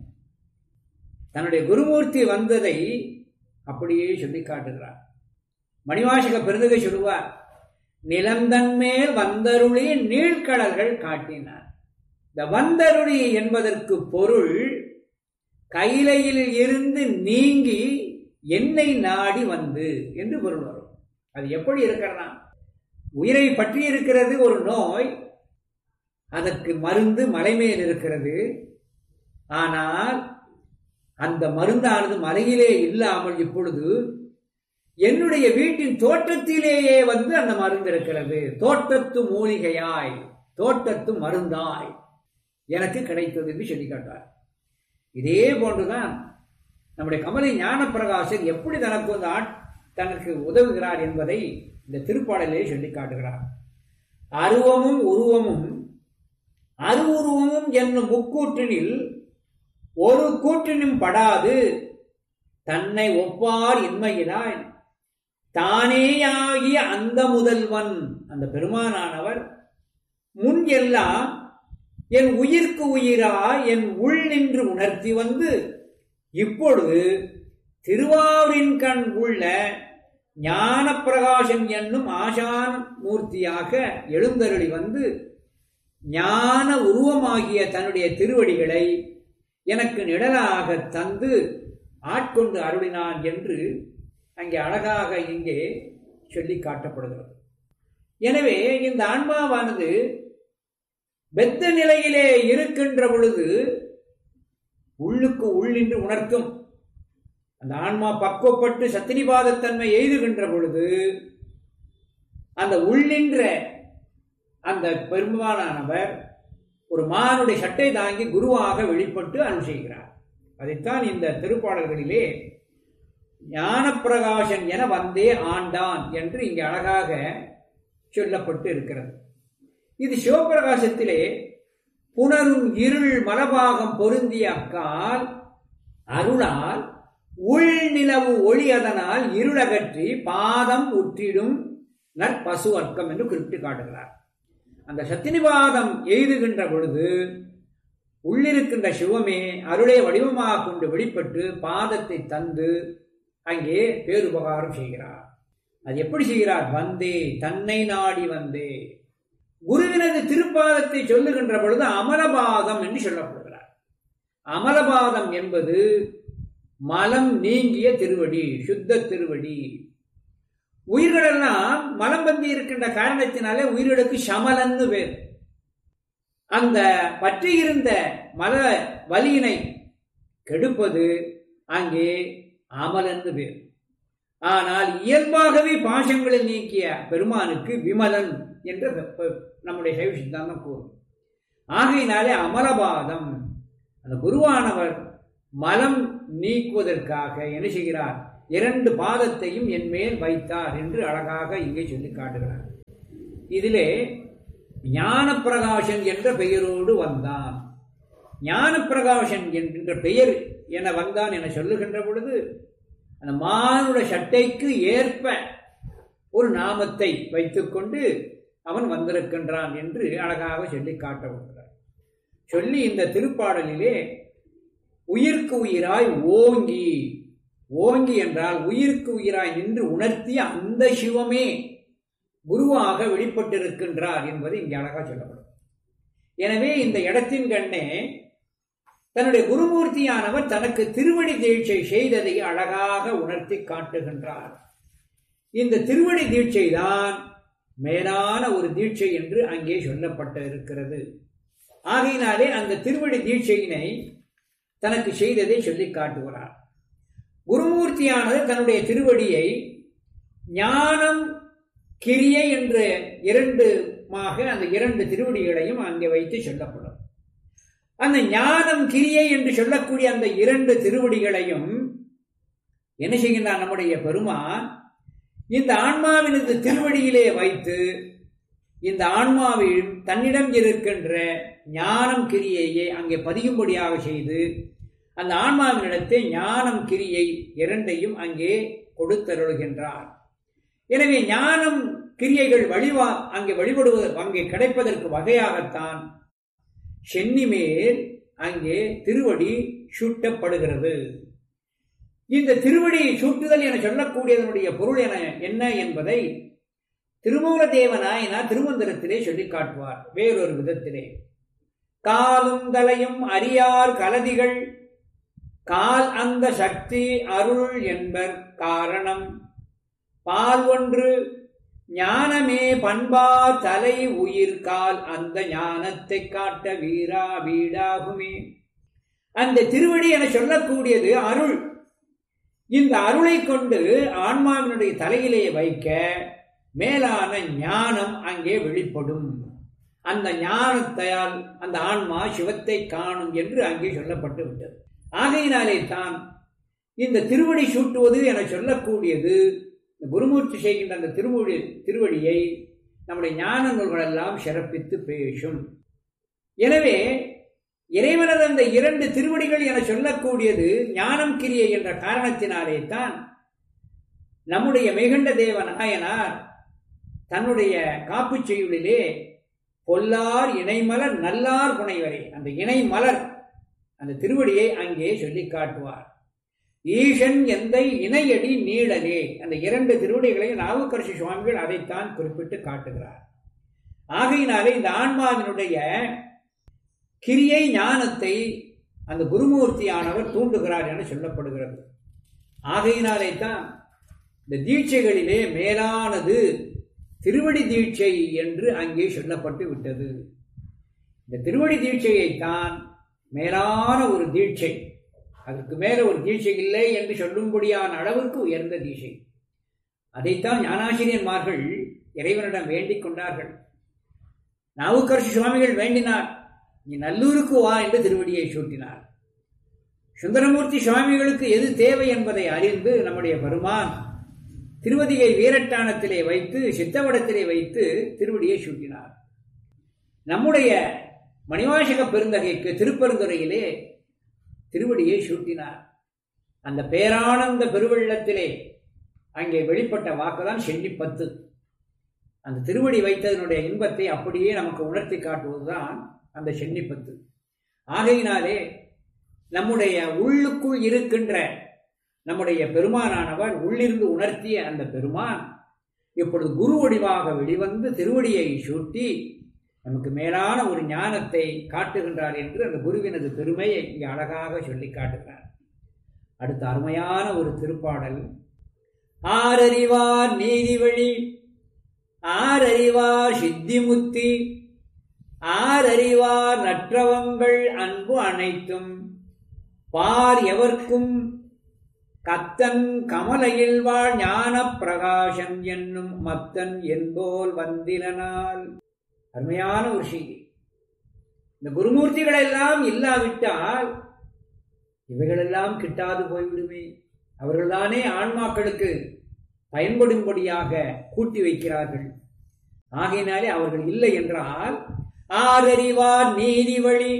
தன்னுடைய குருமூர்த்தி வந்ததை அப்படியே சொல்லி காட்டுகிறார். மணிவாசக பெருந்தகை சொல்லுவார், நிலந்தன்மேல் வந்தருளி நீழ்கடல்கள் காட்டினார். இந்த வந்தருளி என்பதற்கு பொருள் கைலையில் இருந்து நீங்கி என்னை நாடி வந்து என்று பொருள் வரும். அது எப்படி இருக்கிறதா? உயிரை பற்றி இருக்கிறது ஒரு நோய், அதற்கு மருந்து மலைமேல் இருக்கிறது. ஆனால் அந்த மருந்தானது மலையிலே இல்லாமல் இப்பொழுது என்னுடைய வீட்டின் தோட்டத்திலேயே வந்து அந்த மருந்து இருக்கிறது. தோட்டத்து மூலிகையாய், தோட்டத்து மருந்தாய் எனக்கு கிடைத்தது என்று சொல்லி காட்டார். இதே போன்றுதான் நம்முடைய கமலை ஞான பிரகாசன் எப்படி தனக்கு உதவுகிறார் என்பதை இந்த திருப்பாடலே சொல்லி காட்டுகிறார். அருவமும் அருவுருவமும் என்னும் முக்கூற்றினில் ஒரு கூற்றினும் படாது தன்னை ஒப்பார் இன்மையினாய் தானேயாகிய அந்த முதல்வன், அந்த பெருமானானவர் முன் எல்லாம் என் உயிர்க்கு உயிராய் என் உள் நின்று உணர்த்தி வந்து இப்பொழுது திருவாரூரின் கண் உள்ள ஞான பிரகாசன் என்னும் ஆசான மூர்த்தியாக எழுந்தருளி வந்து ஞான உருவமாகிய தன்னுடைய திருவடிகளை எனக்கு நிழலாக தந்து ஆட்கொண்டு அருளினான் என்று அங்கே அழகாக இங்கே சொல்லி காட்டப்படுகிறது. எனவே இந்த ஆன்மாவானது பெத்த நிலையிலே இருக்கின்ற பொழுது உள்ளுக்கு உள்ளின்று உணர்த்தும். அந்த ஆன்மா பக்குவப்பட்டு சத்தினிபாதத்தன்மை எய்துகின்ற பொழுது அந்த உள்ளின்ற அந்த பெருமானானவர் ஒரு மானுடைய சட்டை தாங்கி குருவாக வெளிப்பட்டு அருள் செய்கிறார். அதைத்தான் இந்த திருப்பாடல்களிலே ஞானப்பிரகாசன் என வந்தே ஆண்டான் என்று இங்கே அழகாக சொல்லப்பட்டு இருக்கிறது. இது சிவபிரகாசத்திலே புனரும் இருள் மலபாகம் பொருந்திய அக்கால் அருளால் உள் நிலவு ஒளி அதனால் இருளகற்றி பாதம் உற்றிடும் நற்பசு வர்க்கம் என்று குறிப்பிட்டு காட்டுகிறார். அந்த சத்தினிபாதம் எய்துகின்ற பொழுது உள்ளிருக்கின்ற சிவமே அருளை வடிவமாக கொண்டு வெளிப்பட்டு பாதத்தை தந்து அங்கே பேருபகாரம் செய்கிறார். அது எப்படி செய்கிறார்? வந்தே, தன்னை நாடி வந்தே. குருவினது திருப்பாதத்தை சொல்லுகின்ற பொழுது அமலபாதம் என்று சொல்லப்படுகிறார். அமலபாதம் என்பது மலம் நீங்கிய திருவடி, சுத்த திருவடி. உயிர்களெல்லாம் மலம் பந்தி இருக்கின்ற காரணத்தினாலே உயிர்களுக்கு சமலன்னு பேர். அந்த பற்றியிருந்த மல வலியினை கெடுப்பது அங்கே அமல் என்று பேர். ஆனால் இயல்பாகவே பாசங்களை நீக்கிய பெருமானுக்கு விமலன் என்ற நம்முடைய சைவ சித்தாந்தம் கூறும். ஆகையினாலே அமலபாதம், அந்த குருவானவர் மலம் நீக்குவதற்காக என்ன செய்கிறார், 2 பாதத்தையும் என் மேல் வைத்தார் என்று அழகாக இங்கே சொல்லி காட்டுகிறார். இதிலே ஞான பிரகாசன் என்ற பெயரோடு வந்தான். ஞான பிரகாசன் என்ற பெயர் என வந்தான் என சொல்லுகின்ற பொழுது அந்த மானுட சட்டைக்கு ஏற்ப ஒரு நாமத்தை வைத்துக்கொண்டு அவன் வந்திருக்கின்றான் என்று அழகாக சொல்லி காட்டுகிறார். சொல்லி இந்த திருப்பாடலிலே உயிர்க்கு உயிராய் ஓங்கி, ஓங்கி என்றால் உயிருக்கு உயிராய் நின்று உணர்த்திய அந்த சிவமே குருவாக வெளிப்பட்டிருக்கின்றார் என்பது இங்கே அழகாக சொல்லப்படும். எனவே இந்த இடத்தின் கண்ணே தன்னுடைய குருமூர்த்தியானவர் தனக்கு திருவடி தீட்சை செய்ததை அழகாக உணர்த்தி காட்டுகின்றார். இந்த திருவடி தீட்சை தான் மேலான ஒரு தீட்சை என்று அங்கே சொல்லப்பட்டு இருக்கிறது. ஆகையினாலே அந்த திருவடி தீட்சையினை தனக்கு செய்ததை சொல்லி காட்டுகிறார். குருமூர்த்தியானது தன்னுடைய திருவடியை ஞானம் கிரியை என்ற 2மாக அந்த 2 திருவடிகளையும் அங்கே வைத்து சொல்லப்படும். அந்த ஞானம் கிரியை என்று சொல்லக்கூடிய அந்த 2 திருவடிகளையும் என்ன செய்கின்றார் நம்முடைய பெருமான் இந்த ஆன்மாவினது திருவடியிலே வைத்து இந்த ஆன்மாவில் தன்னிடம் இருக்கின்ற ஞானம் கிரியையை அங்கே பதியும்படியாக செய்து அந்த ஆன்மாவினிடத்தை ஞானம் கிரியை 2ஐயும் அங்கே கொடுத்தருளுகின்றார். எனவே ஞானம் கிரியைகள் அங்கே வழிபடுவது அங்கே கிடைப்பதற்கு வகையாகத்தான் சென்னி மேல் அங்கே திருவடி சூட்டப்படுகிறது. இந்த திருவடி சூட்டுதல் என சொல்லக்கூடியதனுடைய பொருள் என்ன என்பதை திருமூலதேவநாயனார் திருமந்திரத்திலே சொல்லி காட்டுவார் வேறொரு விதத்திலே. காலும் தலையும் அறியார் கலதிகள் கால் அந்த சக்தி அருள் என்பர் காரணம் பால் ஒன்று ஞானமே பண்பா தலை உயிர் கால் அந்த ஞானத்தை காட்ட வீரா வீடாகுமே. அந்த திருவடி என சொல்லக்கூடியது அருள். இந்த அருளை கொண்டு ஆன்மாவினுடைய தலையிலே வைக்க மேலான ஞானம் அங்கே வெளிப்படும். அந்த ஞானத்தால் அந்த ஆன்மா சிவத்தை காணும் என்று அங்கே சொல்லப்பட்டு விட்டது. ஆகையினாலே தான் இந்த திருவடி சூட்டுவது என சொல்லக்கூடியது குருமூர்த்தி செய்கின்ற அந்த திருவடியை நம்முடைய ஞான நூல்கள் எல்லாம் சிறப்பித்து பேசும். எனவே இறைவனது அந்த 2 திருவடிகள் என சொல்லக்கூடியது ஞானம் கிரியை என்ற காரணத்தினாலே தான் நம்முடைய மெய்கண்ட தேவநாயனார் தன்னுடைய காப்பு செய்யுளிலே பொல்லார் இணைமலர் நல்லார் புனைவரே அந்த இணைமலர் அந்த திருவடியை அங்கே சொல்லி காட்டுவார். ஈசன் எந்தை இணையடி நீளனே அந்த 2 திருவடிகளையும் நாவுக்கரசு சுவாமிகள் அதைத்தான் குறிப்பிட்டு காட்டுகிறார். ஆகையினாலே இந்த ஆன்மாவினுடைய கிரியை ஞானத்தை அந்த குருமூர்த்தியானவர் தூண்டுகிறார் என சொல்லப்படுகிறது. ஆகையினாலே தான் இந்த தீட்சைகளிலே மேலானது திருவடி தீட்சை என்று அங்கே சொல்லப்பட்டு விட்டது. இந்த திருவடி தீட்சையைத்தான் மேலான ஒரு தீட்சை, அதற்கு மேல ஒரு தீட்சை இல்லை என்று சொல்லும்படியான அளவிற்கு உயர்ந்த தீட்சை. அதைத்தான் ஞானாசிரியன்மார்கள் இறைவனிடம் வேண்டிக் கொண்டார்கள். நாவுக்கரசு சுவாமிகள் வேண்டினார், நீ நல்லூருக்கு வா என்று திருவடியை சூட்டினார். சுந்தரமூர்த்தி சுவாமிகளுக்கு எது தேவை என்பதை அறிந்து நம்முடைய பெருமான் திருவதிகை வீரட்டானத்திலே வைத்து சித்தவடத்திலே வைத்து திருவடியை சூட்டினார். நம்முடைய மணிவாசக பெருந்தகைக்கு திருப்பெருந்துறையிலே திருவடியை சூட்டினார். அந்த பேரானந்த பெருவெள்ளத்திலே அங்கே வெளிப்பட்ட வாக்குதான் சென்னி 10. அந்த திருவடி வைத்ததனுடைய இன்பத்தை அப்படியே நமக்கு உணர்த்தி காட்டுவதுதான் அந்த சென்னி 10. ஆகையினாலே நம்முடைய உள்ளுக்குள் இருக்கின்ற நம்முடைய பெருமானானவர் உள்ளிருந்து உணர்த்திய அந்த பெருமான் இப்பொழுது குரு வடிவாக வெளிவந்து திருவடியை சூட்டி நமக்கு மேலான ஒரு ஞானத்தை காட்டுகின்றார் என்று அந்த குருவினது பெருமையை இங்கே அழகாக சொல்லி காட்டுகிறார். அடுத்த அருமையான ஒரு திருப்பாடல். ஆரறிவார் நீதிவழி ஆரறிவார் சித்திமுத்தி ஆரறிவார் நற்றவங்கள் அன்பு அனைத்தும் பார் எவர்க்கும் கத்தன் கமலையில் வாழ் ஞான பிரகாசன் என்னும் மத்தன் என்போல் வந்திலனால். அருமையான ஒரு செய்தி. இந்த குருமூர்த்திகள் எல்லாம் இல்லாவிட்டால் இவைகளெல்லாம் கிட்டாது போய்விடுமே. அவர்கள்தானே ஆன்மாக்களுக்கு பயன்படும்படியாக கூட்டி வைக்கிறார்கள். ஆகையினாலே அவர்கள் இல்லை என்றால் ஆரறிவார் நீதி வழி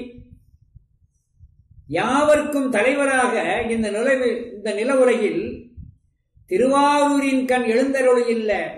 யாவர்க்கும் தலைவராக இந்த நில உலகில் திருவாரூரின் கண் எழுந்தருளியுள்ள